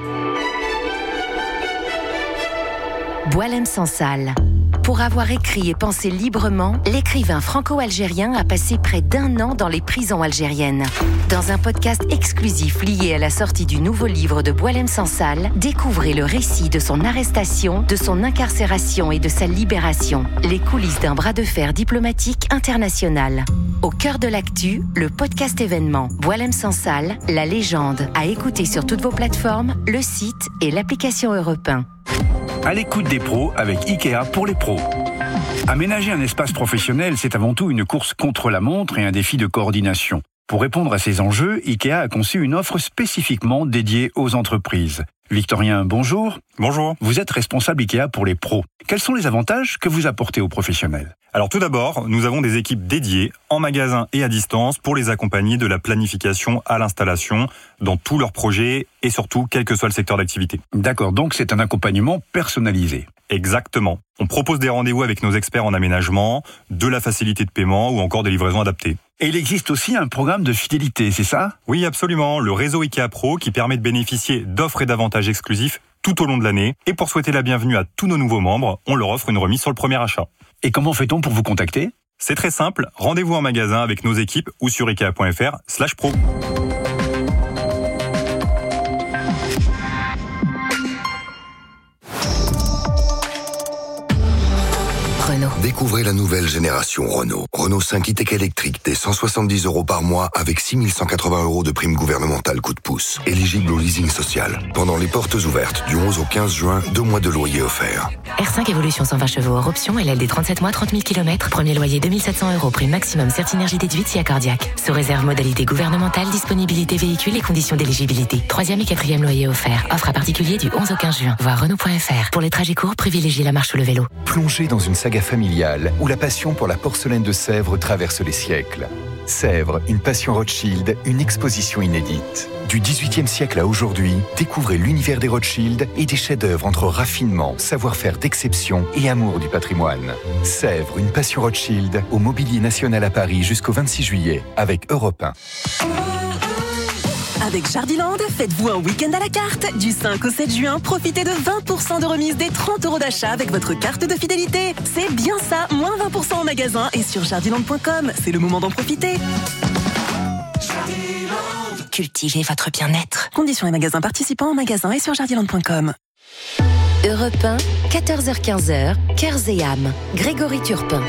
Boualem Sansal. Pour avoir écrit et pensé librement, l'écrivain franco-algérien a passé près d'un an dans les prisons algériennes. Dans un podcast exclusif lié à la sortie du nouveau livre de Boualem Sansal, découvrez le récit de son arrestation, de son incarcération et de sa libération. Les coulisses d'un bras de fer diplomatique international. Au cœur de l'actu, le podcast événement Boualem Sansal, la légende, à écouter sur toutes vos plateformes, le site et l'application Europe un. À l'écoute des pros avec Ikea pour les pros. Aménager un espace professionnel, c'est avant tout une course contre la montre et un défi de coordination. Pour répondre à ces enjeux, Ikea a conçu une offre spécifiquement dédiée aux entreprises. Victorien, bonjour. Bonjour. Vous êtes responsable Ikea pour les pros. Quels sont les avantages que vous apportez aux professionnels ? Alors tout d'abord, nous avons des équipes dédiées en magasin et à distance pour les accompagner de la planification à l'installation dans tous leurs projets et surtout quel que soit le secteur d'activité. D'accord, donc c'est un accompagnement personnalisé. Exactement. On propose des rendez-vous avec nos experts en aménagement, de la facilité de paiement ou encore des livraisons adaptées. Et il existe aussi un programme de fidélité, c'est ça ? Oui, absolument. Le réseau Ikea Pro qui permet de bénéficier d'offres et d'avantages exclusifs tout au long de l'année. Et pour souhaiter la bienvenue à tous nos nouveaux membres, on leur offre une remise sur le premier achat. Et comment fait-on pour vous contacter ? C'est très simple. Rendez-vous en magasin avec nos équipes ou sur ikea.fr slash pro. Découvrez la nouvelle génération Renault. Renault cinq e-Tech électrique dès cent soixante-dix euros par mois avec six mille cent quatre-vingts euros de prime gouvernementale coup de pouce. Éligible au leasing social. Pendant les portes ouvertes du onze au quinze juin, deux mois de loyer offerts. R cinq Evolution cent vingt chevaux hors option, L L D trente-sept mois, trente mille kilomètres. Premier loyer deux mille sept cents euros, prime maximum Certinergie déduite si accordiaque. Sous réserve modalité gouvernementale, disponibilité véhicule et conditions d'éligibilité. Troisième et quatrième loyer offert. Offre à particulier du onze au quinze juin. Voir Renault point F R. Pour les trajets courts, privilégiez la marche ou le vélo. Plongez dans une saga familiale où la passion pour la porcelaine de Sèvres traverse les siècles. Sèvres, une passion Rothschild, une exposition inédite. Du dix-huitième siècle à aujourd'hui, découvrez l'univers des Rothschild et des chefs-d'œuvre entre raffinement, savoir-faire d'exception et amour du patrimoine. Sèvres, une passion Rothschild, au Mobilier National à Paris jusqu'au vingt-six juillet, avec Europe un. Avec Jardiland, faites-vous un week-end à la carte. Du cinq au sept juin, profitez de vingt pour cent de remise des trente euros d'achat avec votre carte de fidélité. C'est bien ça, moins vingt pour cent en magasin et sur jardiland point com. C'est le moment d'en profiter. Cultivez votre bien-être. Conditions et magasins participants en magasin et sur jardiland point com. Europe un, quatorze heures quinze, Cœurs et âmes. Grégory Turpin.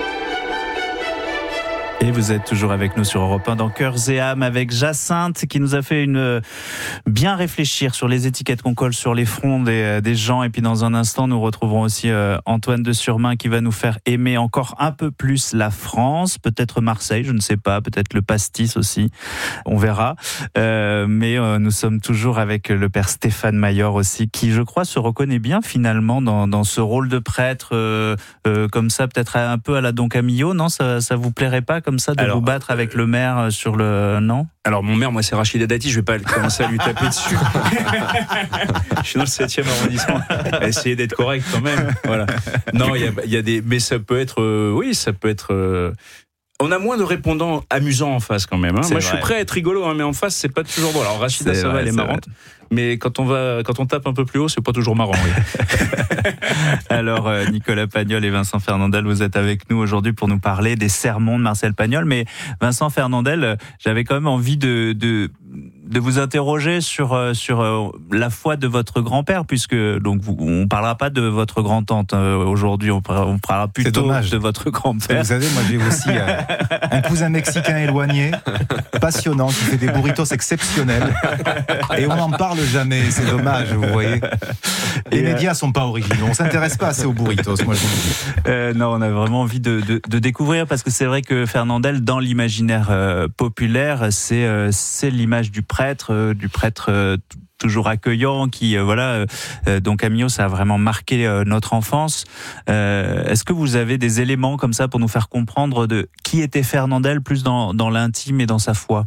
Et vous êtes toujours avec nous sur Europe un dans Cœurs et âmes avec Jacinthe qui nous a fait une bien réfléchir sur les étiquettes qu'on colle sur les fronts des, des gens. Et puis dans un instant, nous retrouverons aussi euh, Antoine de Surmain qui va nous faire aimer encore un peu plus la France, peut-être Marseille, je ne sais pas, peut-être le pastis aussi, on verra. Euh, mais euh, nous sommes toujours avec le père Stéphane Maillor aussi, qui je crois se reconnaît bien finalement dans, dans ce rôle de prêtre, euh, euh, comme ça, peut-être un peu à la Don Camillo, non, ça, ça vous plairait pas comme ça de alors, vous battre avec le maire sur le... Non ? Alors mon maire, moi c'est Rachida Dati, je vais pas commencer à lui taper dessus. Je suis dans le septième arrondissement. Essayer d'être correct quand même. Voilà. Non, il y a, y a des... Mais ça peut être... Euh, oui, ça peut être... Euh, on a moins de répondants amusants en face quand même. Hein. Moi, vrai. Je suis prêt à être rigolo, hein, mais en face, c'est pas toujours bon. Alors, Rachida, c'est ça vrai, va, elle est marrante. Vrai. Mais quand on va, quand on tape un peu plus haut, c'est pas toujours marrant. Oui. Alors, euh, Nicolas Pagnol et Vincent Fernandel, vous êtes avec nous aujourd'hui pour nous parler des sermons de Marcel Pagnol. Mais Vincent Fernandel, j'avais quand même envie de, de, de vous interroger sur, sur la foi de votre grand-père, puisque donc vous, on parlera pas de votre grand-tante aujourd'hui, on parlera, on parlera plutôt de votre grand-père. Vous savez, moi j'ai aussi euh, un cousin mexicain éloigné, passionnant, qui fait des burritos exceptionnels, et on n'en parle jamais, c'est dommage, vous voyez. Les médias sont pas originaux. On s'intéresse pas assez aux burritos, moi je vous le dis. Euh, non, on a vraiment envie de, de, de découvrir parce que c'est vrai que Fernandel, dans l'imaginaire euh, populaire, c'est euh, c'est l'image du prêtre, euh, du prêtre euh, toujours accueillant, qui euh, voilà. Euh, donc Camillo, ça a vraiment marqué euh, notre enfance. Euh, est-ce que vous avez des éléments comme ça pour nous faire comprendre de qui était Fernandel, plus dans dans l'intime et dans sa foi?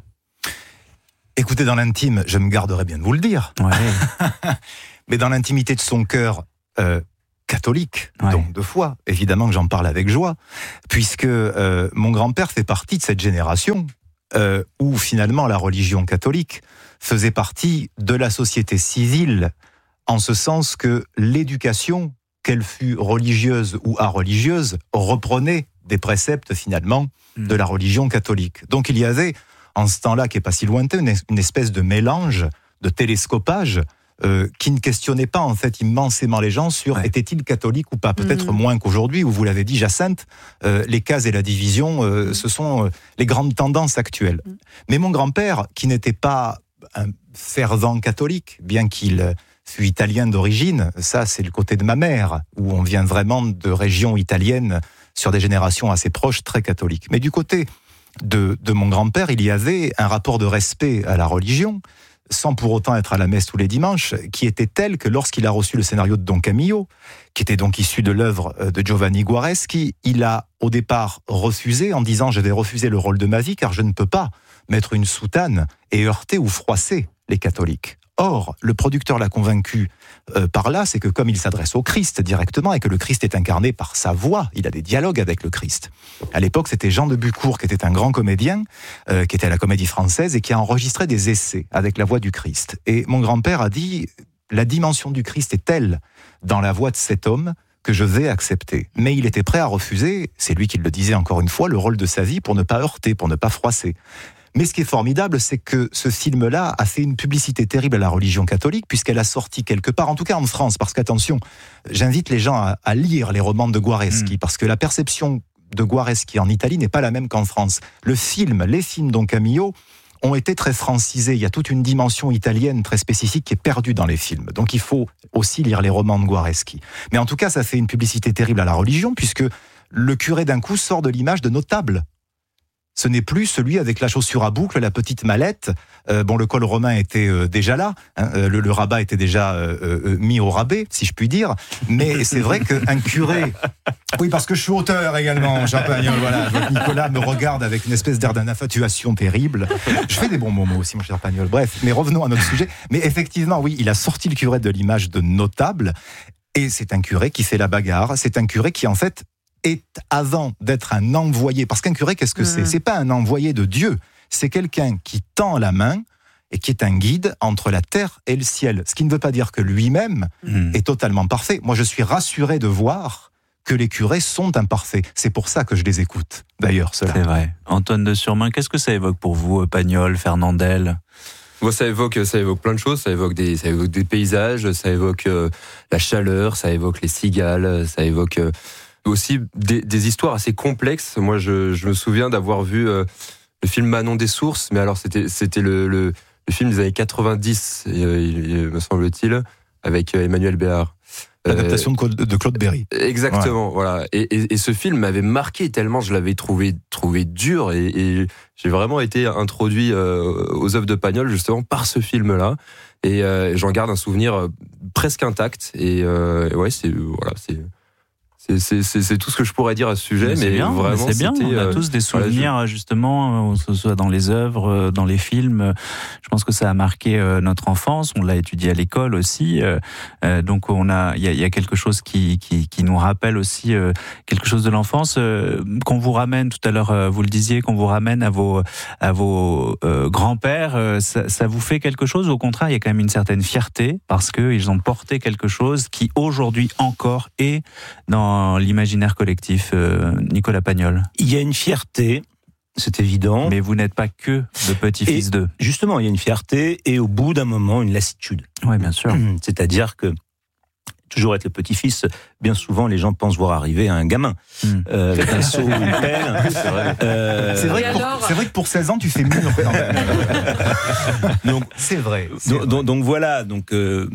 Écoutez, dans l'intime, je me garderai bien de vous le dire. Ouais. Mais dans l'intimité de son cœur euh, catholique, ouais. donc de foi, évidemment que j'en parle avec joie, puisque euh, mon grand-père fait partie de cette génération euh, où finalement la religion catholique faisait partie de la société civile, en ce sens que l'éducation, qu'elle fût religieuse ou areligieuse, reprenait des préceptes finalement mmh. de la religion catholique. Donc il y avait, en ce temps-là, qui n'est pas si lointain, une espèce de mélange, de télescopage, euh, qui ne questionnait pas en fait immensément les gens sur ouais. était-il catholique ou pas. Peut-être mmh. moins qu'aujourd'hui, où vous l'avez dit, Jacinthe, euh, les cases et la division, euh, mmh. ce sont euh, les grandes tendances actuelles. Mmh. Mais mon grand-père, qui n'était pas un fervent catholique, bien qu'il fût italien d'origine, ça c'est le côté de ma mère, où on vient vraiment de régions italiennes sur des générations assez proches, très catholiques. Mais du côté De, de mon grand-père, il y avait un rapport de respect à la religion, sans pour autant être à la messe tous les dimanches, qui était tel que lorsqu'il a reçu le scénario de Don Camillo, qui était donc issu de l'œuvre de Giovanni Guareschi, il a au départ refusé en disant « je vais refuser le rôle de ma vie car je ne peux pas mettre une soutane et heurter ou froisser les catholiques ». Or, le producteur l'a convaincu euh, par là, c'est que comme il s'adresse au Christ directement et que le Christ est incarné par sa voix, il a des dialogues avec le Christ. À l'époque, c'était Jean de Bucourt, qui était un grand comédien, euh, qui était à la Comédie Française et qui a enregistré des essais avec la voix du Christ. Et mon grand-père a dit, la dimension du Christ est telle dans la voix de cet homme que je vais accepter. Mais il était prêt à refuser, c'est lui qui le disait encore une fois, le rôle de sa vie pour ne pas heurter, pour ne pas froisser. Mais ce qui est formidable, c'est que ce film-là a fait une publicité terrible à la religion catholique, puisqu'elle a sorti quelque part, en tout cas en France, parce qu'attention, j'invite les gens à, à lire les romans de Guareschi, mmh. parce que la perception de Guareschi en Italie n'est pas la même qu'en France. Le film, les films Don Camillo ont été très francisés. Il y a toute une dimension italienne très spécifique qui est perdue dans les films. Donc il faut aussi lire les romans de Guareschi. Mais en tout cas, ça fait une publicité terrible à la religion, puisque le curé d'un coup sort de l'image de notable. Ce n'est plus celui avec la chaussure à boucle, la petite mallette. Euh, bon, le col romain était euh, déjà là, hein, le, le rabat était déjà euh, euh, mis au rabais, si je puis dire. Mais c'est vrai qu'un curé... Oui, parce que je suis auteur également, Champagnol, voilà. Je vois que Nicolas me regarde avec une espèce d'air d'infatuation terrible. Je fais des bons moments aussi, mon cher Pagnol. Bref, mais revenons à notre sujet. Mais effectivement, oui, il a sorti le curé de l'image de notable. Et c'est un curé qui fait la bagarre. C'est un curé qui, en fait... est avant d'être un envoyé, parce qu'un curé, qu'est-ce que mmh. c'est ? C'est pas un envoyé de Dieu, c'est quelqu'un qui tend la main et qui est un guide entre la terre et le ciel. Ce qui ne veut pas dire que lui-même mmh. est totalement parfait. Moi, je suis rassuré de voir que les curés sont imparfaits. C'est pour ça que je les écoute, d'ailleurs, cela. C'est vrai. Antoine de Surmain, qu'est-ce que ça évoque pour vous, Pagnol, Fernandel ? Moi, ça évoque, ça évoque plein de choses. Ça évoque des, ça évoque des paysages, ça évoque euh, la chaleur, ça évoque les cigales, ça évoque... Euh, aussi des, des histoires assez complexes. Moi, je, je me souviens d'avoir vu euh, le film Manon des Sources, mais alors c'était, c'était le, le, le film des années quatre-vingt-dix, euh, il, me semble-t-il, avec Emmanuel Béard. L'adaptation de Claude, de Claude Berry. Exactement, ouais. Voilà. Et, et, et ce film m'avait marqué tellement je l'avais trouvé, trouvé dur, et, et j'ai vraiment été introduit euh, aux œuvres de Pagnol justement par ce film-là. Et euh, j'en garde un souvenir presque intact. Et euh, ouais, c'est voilà, c'est. C'est, c'est, c'est, c'est tout ce que je pourrais dire à ce sujet, mais, mais bien, vraiment, c'est bien. On a euh, tous des souvenirs, voilà, je... justement, que ce soit dans les œuvres, dans les films. Je pense que ça a marqué notre enfance. On l'a étudié à l'école aussi. Donc, on a, il y a, y a quelque chose qui, qui, qui nous rappelle aussi quelque chose de l'enfance. Qu'on vous ramène, tout à l'heure, vous le disiez, qu'on vous ramène à vos, à vos euh, grands-pères, ça, ça vous fait quelque chose? Au contraire, il y a quand même une certaine fierté parce qu'ils ont porté quelque chose qui, aujourd'hui encore, est dans l'imaginaire collectif. euh, Nicolas Pagnol. Il y a une fierté, c'est évident. Mais vous n'êtes pas que le petit-fils d'eux. Justement, il y a une fierté et au bout d'un moment, une lassitude. Oui, bien sûr. C'est-à-dire que toujours être le petit-fils, bien souvent les gens pensent voir arriver un gamin mmh. euh, avec un seau ou une pelle. C'est vrai. Euh... C'est, vrai que pour, c'est vrai que pour seize ans, tu fais mieux. donc c'est vrai. C'est donc, vrai. Donc, donc voilà. Donc euh,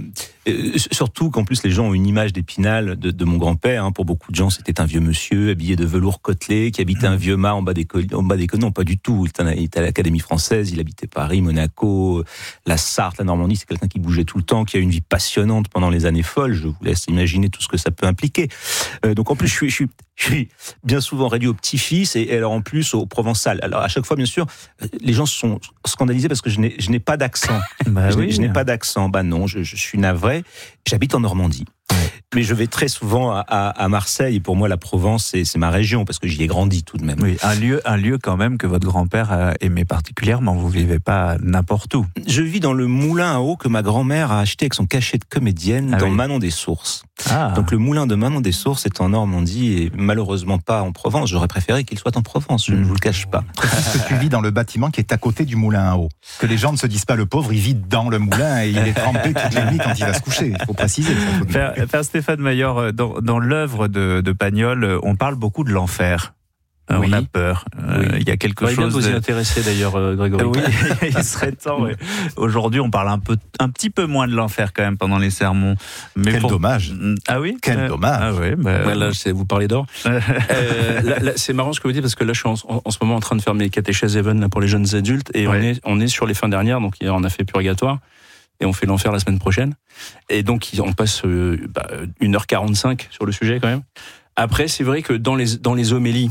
Euh, surtout qu'en plus les gens ont une image d'Épinal de, de mon grand-père. Hein. Pour beaucoup de gens, c'était un vieux monsieur habillé de velours côtelé qui habitait mmh. un vieux mât en bas des collines. En bas des collines, non, pas du tout. Il était, il était à l'Académie française, il habitait Paris, Monaco, la Sarthe, la Normandie. C'est quelqu'un qui bougeait tout le temps, qui a eu une vie passionnante pendant les années folles. Je vous laisse imaginer tout ce que ça peut impliquer. Euh, donc en plus, je suis, je suis, je suis bien souvent réduit au petit-fils et, et alors en plus au provençal. Alors à chaque fois, bien sûr, les gens sont scandalisés parce que je n'ai, je n'ai pas d'accent. Bah je, oui. n'ai, je n'ai pas d'accent. Bah non, je, je suis navré. J'habite en Normandie. Mais je vais très souvent à, à, à Marseille. Et pour moi, la Provence, c'est, c'est ma région, parce que j'y ai grandi tout de même. Oui, un lieu, un lieu quand même que votre grand-père aimait particulièrement. Vous vivez pas n'importe où. Je vis dans le moulin à eau que ma grand-mère a acheté avec son cachet de comédienne ah dans oui. Manon des Sources. Ah. Donc le moulin de Manon des Sources est en Normandie et malheureusement pas en Provence. J'aurais préféré qu'il soit en Provence, je mmh. ne vous le cache pas. Parce que tu vis dans le bâtiment qui est à côté du moulin à eau. Que les gens ne se disent pas, le pauvre, il vit dans le moulin et il est trempé toute la nuit quand il va se coucher. Il faut préciser. Père, Père Stéphane Maillard, dans, dans l'œuvre de, de Pagnol, on parle beaucoup de l'enfer. Oui. On a peur. Il oui. euh, y a quelque ouais, chose. Vous y intéresser d'ailleurs, euh, Grégory. Oui, il serait temps. Ouais. Aujourd'hui, on parle un peu, un petit peu moins de l'enfer quand même pendant les sermons. Mais Quel pour... dommage. Ah oui. Quel euh... dommage. Ah oui. Bah... Ouais, là, c'est, vous parlez d'or. euh, là, là, c'est marrant ce que vous dites parce que là, je suis en, en, en ce moment en train de faire mes catéchèses Even là pour les jeunes adultes et ouais. on est, on est sur les fins dernières. Donc hier, on a fait Purgatoire. Et on fait l'enfer la semaine prochaine. Et donc, on passe euh, bah, une heure quarante-cinq sur le sujet quand même. Après, c'est vrai que dans les, dans les homélies,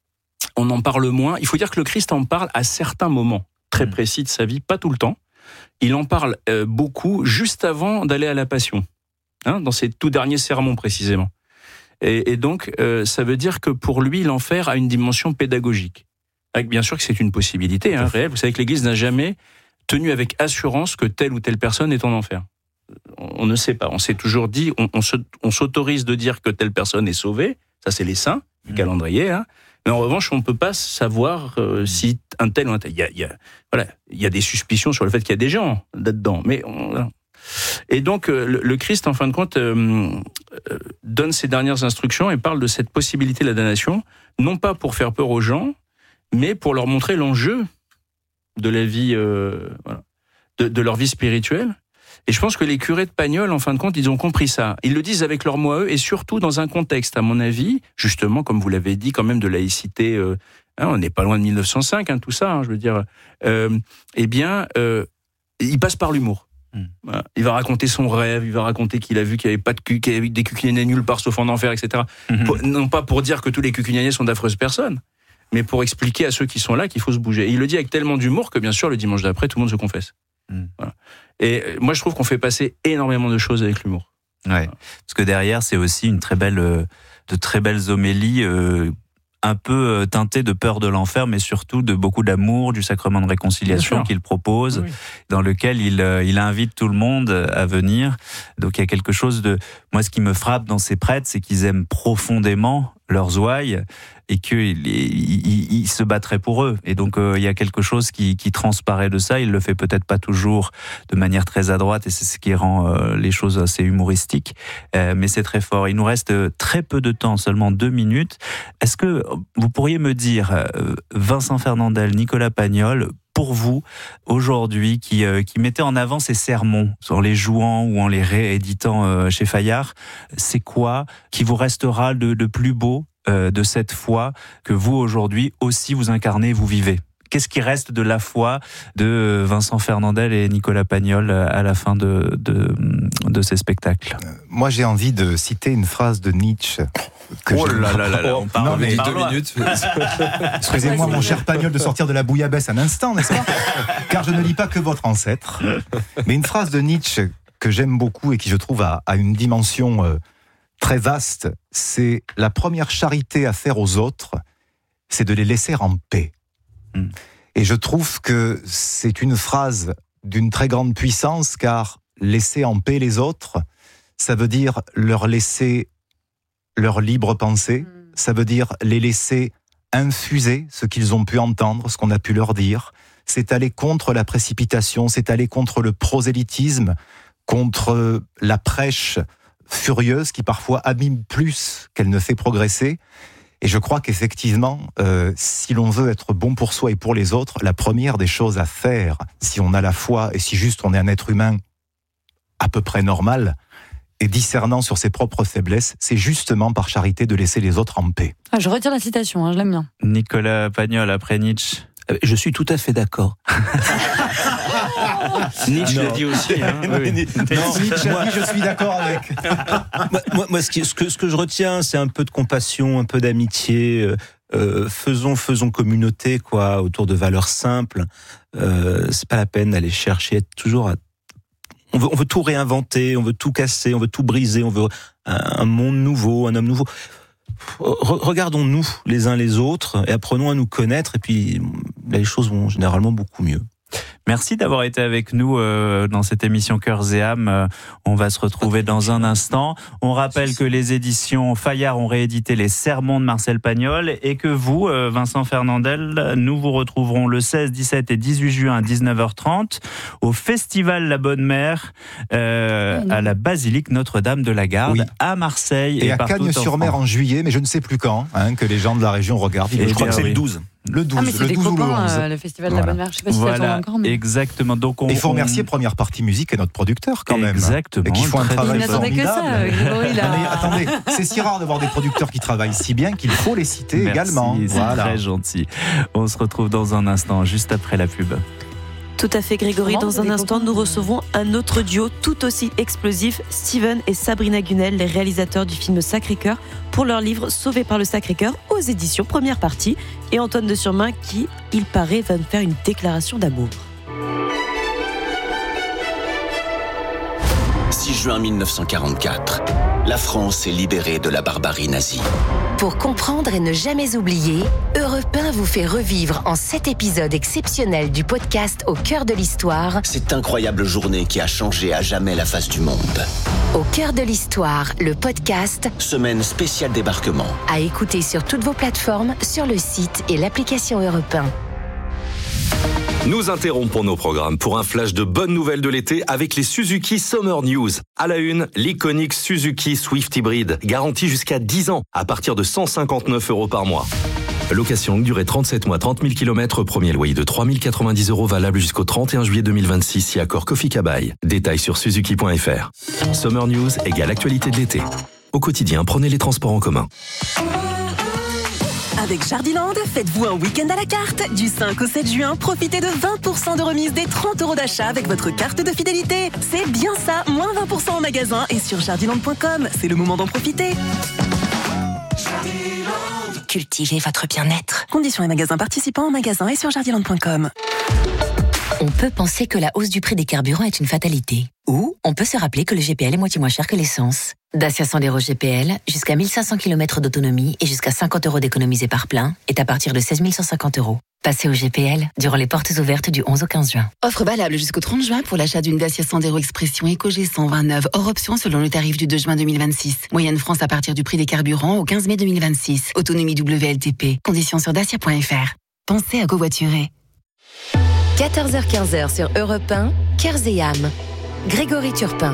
on en parle moins. Il faut dire que le Christ en parle à certains moments très précis de sa vie, pas tout le temps. Il en parle euh, beaucoup juste avant d'aller à la Passion, hein, dans ses tout derniers sermons précisément. Et, et donc, euh, ça veut dire que pour lui, l'enfer a une dimension pédagogique. Avec, bien sûr que c'est une possibilité hein, réelle. Vous savez que l'Église n'a jamais tenu avec assurance que telle ou telle personne est en enfer. On ne sait pas. On s'est toujours dit, on, on, se, on s'autorise de dire que telle personne est sauvée. Ça, c'est les saints du mmh. calendrier. Hein. Mais en revanche, on ne peut pas savoir euh, si un tel ou un tel. Il y a, il y a, voilà, il y a des suspicions sur le fait qu'il y a des gens là-dedans. Mais on, et donc, euh, le, le Christ, en fin de compte, euh, euh, donne ses dernières instructions et parle de cette possibilité de la damnation, non pas pour faire peur aux gens, mais pour leur montrer l'enjeu de la vie, euh, voilà, de, de leur vie spirituelle. Et je pense que les curés de Pagnol, en fin de compte, ils ont compris ça. Ils le disent avec leurs mots à eux, et surtout dans un contexte, à mon avis, justement, comme vous l'avez dit, quand même de laïcité. Euh, hein, on n'est pas loin de mille neuf cent cinq, hein, tout ça. Hein, je veux dire, euh, eh bien, euh, il passe par l'humour. Mmh. Voilà. Il va raconter son rêve, il va raconter qu'il a vu qu'il n'y avait pas de cul, qu'il y avait des cucugnaniers nulle part sauf en enfer, et cetera. Mmh. Pour, non pas pour dire que tous les cucugnaniers sont d'affreuses personnes, mais pour expliquer à ceux qui sont là qu'il faut se bouger. Et il le dit avec tellement d'humour que, bien sûr, le dimanche d'après, tout le monde se confesse. Mmh. Voilà. Et moi, je trouve qu'on fait passer énormément de choses avec l'humour. Ouais. Voilà. Parce que derrière, c'est aussi une très belle, de très belles homélies, euh, un peu teintées de peur de l'enfer, mais surtout de beaucoup d'amour, du sacrement de réconciliation qu'il propose, oui. dans lequel il, il invite tout le monde à venir. Donc il y a quelque chose de... Moi, ce qui me frappe dans ces prêtres, c'est qu'ils aiment profondément leurs ouailles et qu'ils ils, ils se battraient pour eux. Et donc, euh, il y a quelque chose qui, qui transparaît de ça. Il le fait peut-être pas toujours de manière très adroite et c'est ce qui rend euh, les choses assez humoristiques. Euh, mais c'est très fort. Il nous reste très peu de temps, seulement deux minutes. Est-ce que vous pourriez me dire, euh, Vincent Fernandel, Nicolas Pagnol, pour vous, aujourd'hui, qui, euh, qui mettez en avant ces sermons, en les jouant ou en les rééditant euh, chez Fayard, c'est quoi qui vous restera de, de plus beau euh, de cette foi que vous, aujourd'hui, aussi vous incarnez, vous vivez ? Qu'est-ce qui reste de la foi de Vincent Fernandel et Nicolas Pagnol à la fin de, de, de ces spectacles ? euh, Moi, j'ai envie de citer une phrase de Nietzsche. Que oh là là là là, on parle non, mais deux minutes. Excusez-moi, mon cher Pagnol, de sortir de la bouillabaisse un instant, n'est-ce pas ? Car je ne lis pas que votre ancêtre. Mais une phrase de Nietzsche que j'aime beaucoup et qui, je trouve, a, a une dimension euh, très vaste, c'est la première charité à faire aux autres, c'est de les laisser en paix. Mm. Et je trouve que c'est une phrase d'une très grande puissance, car laisser en paix les autres, ça veut dire leur laisser leur libre pensée, mmh. ça veut dire les laisser infuser ce qu'ils ont pu entendre, ce qu'on a pu leur dire. C'est aller contre la précipitation, c'est aller contre le prosélytisme, contre la prêche furieuse qui parfois abîme plus qu'elle ne fait progresser. Et je crois qu'effectivement, euh, si l'on veut être bon pour soi et pour les autres, la première des choses à faire, si on a la foi et si juste on est un être humain à peu près normal et discernant sur ses propres faiblesses, c'est justement par charité de laisser les autres en paix. Ah, je retire la citation, hein, je l'aime bien. Nicolas Pagnol, après Nietzsche. Je suis tout à fait d'accord. Nietzsche l'a dit aussi. Hein. Oui. Non, Nietzsche a dit je suis d'accord avec. moi, moi, moi ce, qui, ce, que, ce que je retiens, c'est un peu de compassion, un peu d'amitié. Euh, faisons, faisons communauté, quoi, autour de valeurs simples. Euh, c'est pas la peine d'aller chercher, être toujours à... On veut, on veut tout réinventer, on veut tout casser, on veut tout briser, on veut un, un monde nouveau, un homme nouveau. Regardons-nous les uns les autres et apprenons à nous connaître, et puis les choses vont généralement beaucoup mieux. Merci d'avoir été avec nous euh, dans cette émission Cœurs et âmes. Euh, on va se retrouver dans un instant. On rappelle que les éditions Fayard ont réédité les Sermons de Marcel Pagnol et que vous, euh, Vincent Fernandel, nous vous retrouverons le seize, dix-sept et dix-huit juin à dix-neuf heures trente au Festival La Bonne Mère euh, à la Basilique Notre-Dame de la Garde, oui, à Marseille. Et, et à Cagnes-sur-Mer en, en juillet, mais je ne sais plus quand, hein, que les gens de la région regardent. Je crois que c'est oui. le douze. Le douze, ah mais c'est le des douze copains, ou le onze. Euh, le Festival voilà. de la Bonne Mère, je sais pas si voilà, ça tourne encore. Mais... exactement. Donc on, il faut remercier on... Première Partie Musique et notre producteur quand même. Exactement. Et qui font un travail formidable. Que ça, Grégory, là. Mais attendez, c'est si rare d'avoir des producteurs qui travaillent si bien qu'il faut les citer Merci, également. C'est voilà. très gentil. On se retrouve dans un instant, juste après la pub. Tout à fait, Grégory. Comment Dans un instant, nous recevons un autre duo tout aussi explosif, Steven et Sabrina Gunel, les réalisateurs du film Sacré-Cœur, pour leur livre Sauvé par le Sacré-Cœur aux éditions Première Partie. Et Antoine de Surmain qui, il paraît, va nous faire une déclaration d'amour. six juin mille neuf cent quarante-quatre. La France est libérée de la barbarie nazie. Pour comprendre et ne jamais oublier, Europe un vous fait revivre en sept épisodes exceptionnels du podcast Au cœur de l'histoire. Cette incroyable journée qui a changé à jamais la face du monde. Au cœur de l'histoire, le podcast. Semaine spéciale débarquement. À écouter sur toutes vos plateformes, sur le site et l'application Europe un. Nous interrompons nos programmes pour un flash de bonnes nouvelles de l'été avec les Suzuki Summer News. À la une, l'iconique Suzuki Swift Hybrid, garantie jusqu'à dix ans, à partir de cent cinquante-neuf euros par mois. Location longue durée trente-sept mois, trente mille kilomètres, premier loyer de trois mille quatre-vingt-dix euros valable jusqu'au trente et un juillet deux mille vingt-six, si accord Kofi Kabai. Détails sur suzuki point f r. Summer News égale actualité de l'été. Au quotidien, prenez les transports en commun. Avec Jardiland, faites-vous un week-end à la carte. Du cinq au sept juin, profitez de vingt pour cent de remise des trente euros d'achat avec votre carte de fidélité. C'est bien ça, moins vingt pour cent en magasin et sur jardiland point com. C'est le moment d'en profiter. Cultivez votre bien-être. Conditions et magasins participants en magasin et sur jardiland point com. On peut penser que la hausse du prix des carburants est une fatalité. Ou on peut se rappeler que le G P L est moitié moins cher que l'essence. Dacia Sandero G P L, jusqu'à mille cinq cents kilomètres d'autonomie et jusqu'à cinquante euros d'économisés par plein, est à partir de seize mille cent cinquante euros. Passez au G P L durant les portes ouvertes du onze au quinze juin. Offre valable jusqu'au trente juin pour l'achat d'une Dacia Sandero Expression Eco G cent vingt-neuf, hors option selon le tarif du deux juin deux mille vingt-six. Moyenne France à partir du prix des carburants au quinze mai deux mille vingt-six. Autonomie W L T P. Conditions sur dacia point f r. Pensez à covoiturer. quatorze heures quinze sur Europe un, Cœurs et âmes. Grégory Turpin.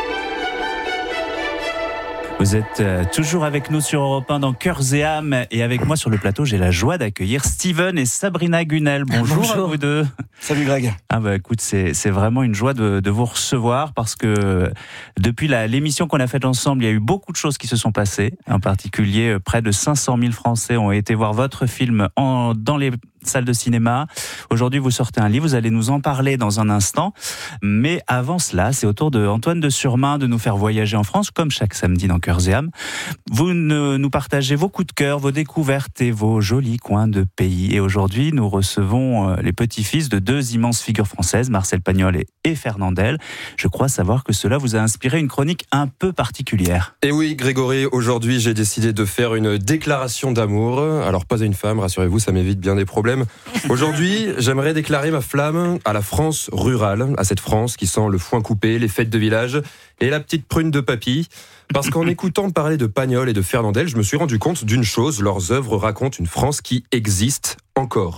Vous êtes euh, toujours avec nous sur Europe un dans Cœurs et âmes, et avec moi sur le plateau, j'ai la joie d'accueillir Steven et Sabrina Gunel. Bonjour, Bonjour. à vous deux. Salut Greg. Ah bah écoute, c'est c'est vraiment une joie de, de vous recevoir parce que depuis la, l'émission qu'on a faite ensemble, il y a eu beaucoup de choses qui se sont passées. En particulier, près de cinq cent mille Français ont été voir votre film en, dans les salle de cinéma. Aujourd'hui, vous sortez un livre, vous allez nous en parler dans un instant. Mais avant cela, c'est au tour de Antoine de Surmain de nous faire voyager en France, comme chaque samedi dans Cœurs et âmes. Vous ne, nous partagez vos coups de cœur, vos découvertes et vos jolis coins de pays. Et aujourd'hui, nous recevons les petits-fils de deux immenses figures françaises, Marcel Pagnol et, et Fernandel. Je crois savoir que cela vous a inspiré une chronique un peu particulière. Et oui, Grégory, aujourd'hui, j'ai décidé de faire une déclaration d'amour. Alors, pas à une femme, rassurez-vous, ça m'évite bien des problèmes. Aujourd'hui, j'aimerais déclarer ma flamme à la France rurale, à cette France qui sent le foin coupé, les fêtes de village et la petite prune de papy. Parce qu'en écoutant parler de Pagnol et de Fernandel, je me suis rendu compte d'une chose, leurs œuvres racontent une France qui existe encore.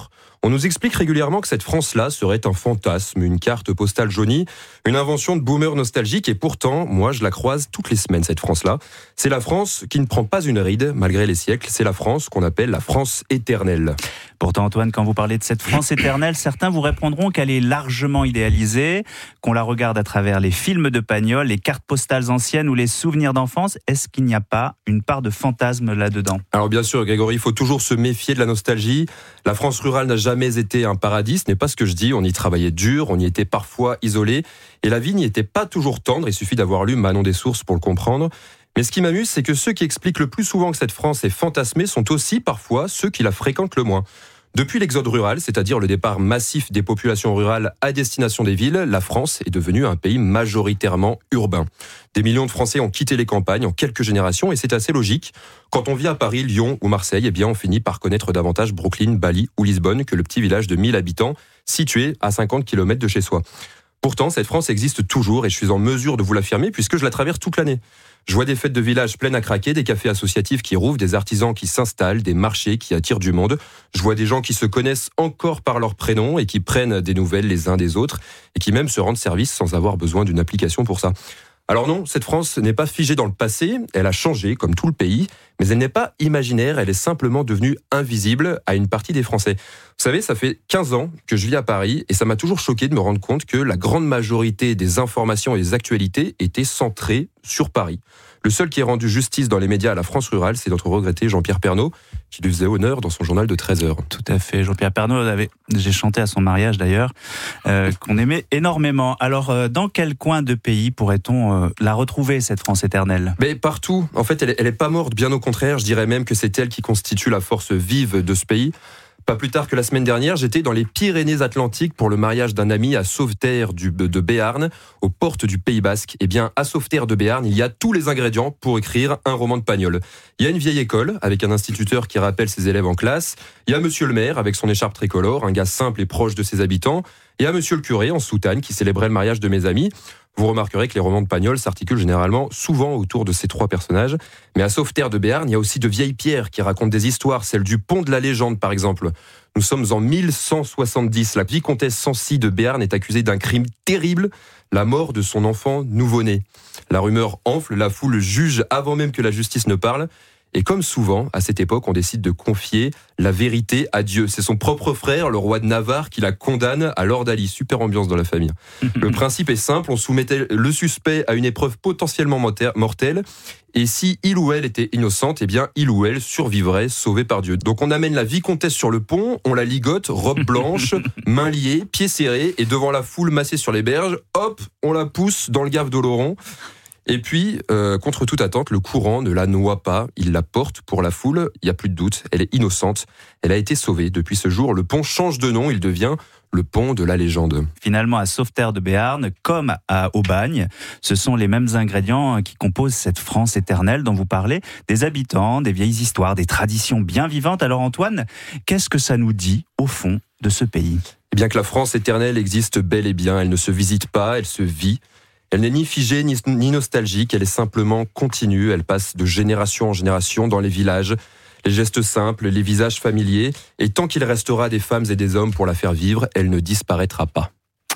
On nous explique régulièrement que cette France-là serait un fantasme, une carte postale jaunie, une invention de boomer nostalgique, et pourtant, moi, je la croise toutes les semaines, cette France-là. C'est la France qui ne prend pas une ride, malgré les siècles. C'est la France qu'on appelle la France éternelle. Pourtant, Antoine, quand vous parlez de cette France éternelle, certains vous répondront qu'elle est largement idéalisée, qu'on la regarde à travers les films de Pagnol, les cartes postales anciennes ou les souvenirs d'enfance. Est-ce qu'il n'y a pas une part de fantasme là-dedans ? Alors bien sûr, Grégory, il faut toujours se méfier de la nostalgie. La France rurale n'a jamais été un paradis, ce n'est pas ce que je dis. On y travaillait dur, on y était parfois isolé, et la vie n'y était pas toujours tendre. Il suffit d'avoir lu Manon des Sources pour le comprendre. Mais ce qui m'amuse, c'est que ceux qui expliquent le plus souvent que cette France est fantasmée sont aussi parfois ceux qui la fréquentent le moins. Depuis l'exode rural, c'est-à-dire le départ massif des populations rurales à destination des villes, la France est devenue un pays majoritairement urbain. Des millions de Français ont quitté les campagnes en quelques générations, et c'est assez logique. Quand on vit à Paris, Lyon ou Marseille, eh bien on finit par connaître davantage Brooklyn, Bali ou Lisbonne que le petit village de mille habitants situé à cinquante kilomètres de chez soi. Pourtant, cette France existe toujours, et je suis en mesure de vous l'affirmer puisque je la traverse toute l'année. Je vois des fêtes de village pleines à craquer, des cafés associatifs qui rouvrent, des artisans qui s'installent, des marchés qui attirent du monde. Je vois des gens qui se connaissent encore par leur prénom et qui prennent des nouvelles les uns des autres et qui même se rendent service sans avoir besoin d'une application pour ça. Alors non, cette France n'est pas figée dans le passé, elle a changé comme tout le pays, mais elle n'est pas imaginaire, elle est simplement devenue invisible à une partie des Français. Vous savez, ça fait quinze ans que je vis à Paris et ça m'a toujours choqué de me rendre compte que la grande majorité des informations et des actualités étaient centrées sur Paris. Le seul qui ait rendu justice dans les médias à la France rurale, c'est notre regretté Jean-Pierre Pernaut, qui lui faisait honneur dans son journal de treize heures. Tout à fait. Jean-Pierre Pernaut, avait, j'ai chanté à son mariage d'ailleurs, euh, qu'on aimait énormément. Alors, euh, dans quel coin de pays pourrait-on euh, la retrouver, cette France éternelle ? Mais partout. En fait, elle est, elle est pas morte, bien au contraire. Je dirais même que c'est elle qui constitue la force vive de ce pays. Pas plus tard que la semaine dernière, j'étais dans les Pyrénées-Atlantiques pour le mariage d'un ami à Sauveterre du, de Béarn, aux portes du Pays Basque. Eh bien, à Sauveterre de Béarn, il y a tous les ingrédients pour écrire un roman de Pagnol. Il y a une vieille école, avec un instituteur qui rappelle ses élèves en classe. Il y a monsieur le maire, avec son écharpe tricolore, un gars simple et proche de ses habitants. Et il y a monsieur le curé, en soutane, qui célébrait le mariage de mes amis. Vous remarquerez que les romans de Pagnol s'articulent généralement souvent autour de ces trois personnages. Mais à Sauveterre de Béarn, il y a aussi de vieilles pierres qui racontent des histoires, celle du pont de la légende par exemple. Nous sommes en mille cent soixante-dix. La vicomtesse Sancy de Béarn est accusée d'un crime terrible, la mort de son enfant nouveau-né. La rumeur enfle, la foule juge avant même que la justice ne parle. Et comme souvent, à cette époque, on décide de confier la vérité à Dieu. C'est son propre frère, le roi de Navarre, qui la condamne à l'ordalie. Super ambiance dans la famille. Le principe est simple, on soumettait le suspect à une épreuve potentiellement mortelle. Et si il ou elle était innocente, eh bien, il ou elle survivrait, sauvé par Dieu. Donc on amène la vicomtesse sur le pont, on la ligote, robe blanche, mains liées, pieds serrés, et devant la foule massée sur les berges, hop, on la pousse dans le gave d'Oloron. Et puis, euh, contre toute attente, le courant ne la noie pas, il la porte pour la foule, il n'y a plus de doute, elle est innocente, elle a été sauvée. Depuis ce jour, le pont change de nom, il devient le pont de la légende. Finalement, à Sauveterre de Béarn, comme à Aubagne, ce sont les mêmes ingrédients qui composent cette France éternelle dont vous parlez, des habitants, des vieilles histoires, des traditions bien vivantes. Alors Antoine, qu'est-ce que ça nous dit, au fond, de ce pays ? Eh bien que la France éternelle existe bel et bien, elle ne se visite pas, elle se vit. Elle n'est ni figée ni, ni nostalgique, elle est simplement continue, elle passe de génération en génération dans les villages, les gestes simples, les visages familiers, et tant qu'il restera des femmes et des hommes pour la faire vivre, elle ne disparaîtra pas.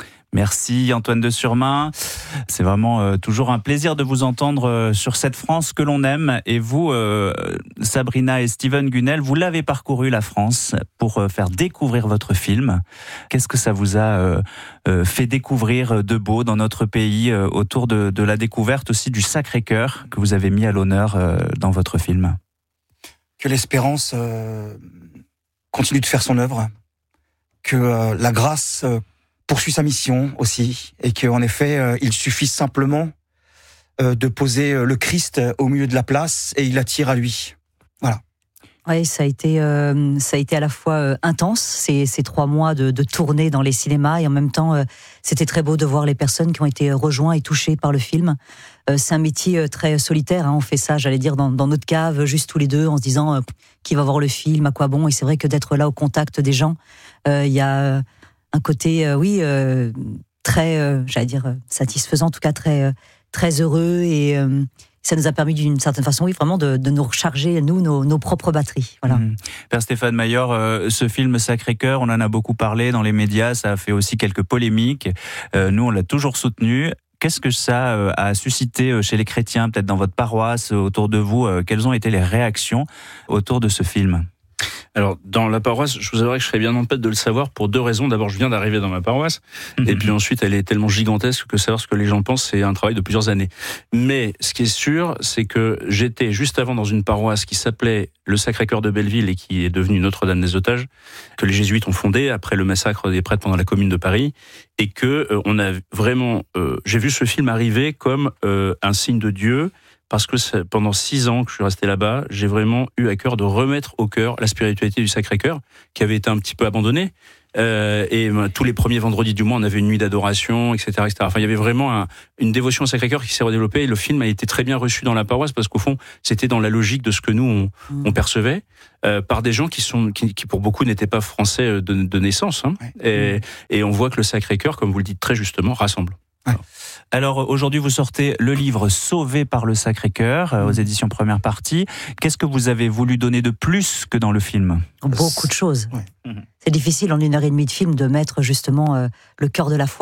Merci Antoine de Surmain. C'est vraiment euh, toujours un plaisir de vous entendre euh, sur cette France que l'on aime. Et vous, euh, Sabrina et Steven Gunnel, vous l'avez parcouru la France pour euh, faire découvrir votre film. Qu'est-ce que ça vous a euh, euh, fait découvrir de beau dans notre pays euh, autour de, de la découverte aussi du Sacré-Cœur que vous avez mis à l'honneur euh, dans votre film ? Que l'espérance euh, continue de faire son œuvre, que euh, la grâce euh, poursuit sa mission aussi, et qu'en effet, euh, il suffit simplement euh, de poser euh, le Christ au milieu de la place et il attire à lui. Voilà. Oui, ça a été, euh, ça a été à la fois euh, intense, ces, ces trois mois de, de tournée dans les cinémas, et en même temps, euh, c'était très beau de voir les personnes qui ont été rejointes et touchées par le film. Euh, c'est un métier euh, très solitaire, hein, on fait ça, j'allais dire, dans, dans notre cave, juste tous les deux, en se disant euh, qui va voir le film, à quoi bon, et c'est vrai que d'être là au contact des gens, il euh, y a... Euh, un côté, euh, oui, euh, très, euh, j'allais dire, satisfaisant, en tout cas très, euh, très heureux et, euh, Ça nous a permis d'une certaine façon, oui, vraiment de, de nous recharger, nous, nos, nos propres batteries. Voilà. Mmh. Père Stéphane Maillard, euh, ce film Sacré-Cœur, on en a beaucoup parlé dans les médias, ça a fait aussi quelques polémiques. Euh, nous, on l'a toujours soutenu. Qu'est-ce que ça euh, a suscité chez les chrétiens, peut-être dans votre paroisse, autour de vous? euh, Quelles ont été les réactions autour de ce film? Alors, dans la paroisse, je vous avouerai que je serais bien en peine de le savoir pour deux raisons. D'abord, je viens d'arriver dans ma paroisse. Mmh. Et puis ensuite, elle est tellement gigantesque que savoir ce que les gens pensent, c'est un travail de plusieurs années. Mais ce qui est sûr, c'est que j'étais juste avant dans une paroisse qui s'appelait le Sacré-Cœur de Belleville et qui est devenue Notre-Dame des Otages, que les jésuites ont fondée après le massacre des prêtres pendant la Commune de Paris. Et que euh, on a vraiment... Euh, j'ai vu ce film arriver comme euh, un signe de Dieu, parce que pendant six ans que je suis resté là-bas, j'ai vraiment eu à cœur de remettre au cœur la spiritualité du Sacré-Cœur, qui avait été un petit peu abandonnée. Euh, et euh, tous les premiers vendredis du mois, on avait une nuit d'adoration, et cetera, et cetera. Enfin, il y avait vraiment un, une dévotion au Sacré-Cœur qui s'est redéveloppée. Et le film a été très bien reçu dans la paroisse parce qu'au fond, c'était dans la logique de ce que nous on, mmh. on percevait euh, par des gens qui sont, qui, qui pour beaucoup n'étaient pas français de, de naissance. Hein. Ouais. Et, mmh. et on voit que le Sacré-Cœur, comme vous le dites très justement, rassemble. Ouais. Alors aujourd'hui, vous sortez le livre Sauvé par le Sacré-Cœur euh, aux éditions Première Partie. Qu'est-ce que vous avez voulu donner de plus que dans le film? Beaucoup de choses. Ouais. C'est difficile en une heure et demie de film de mettre justement euh, le cœur de la foi.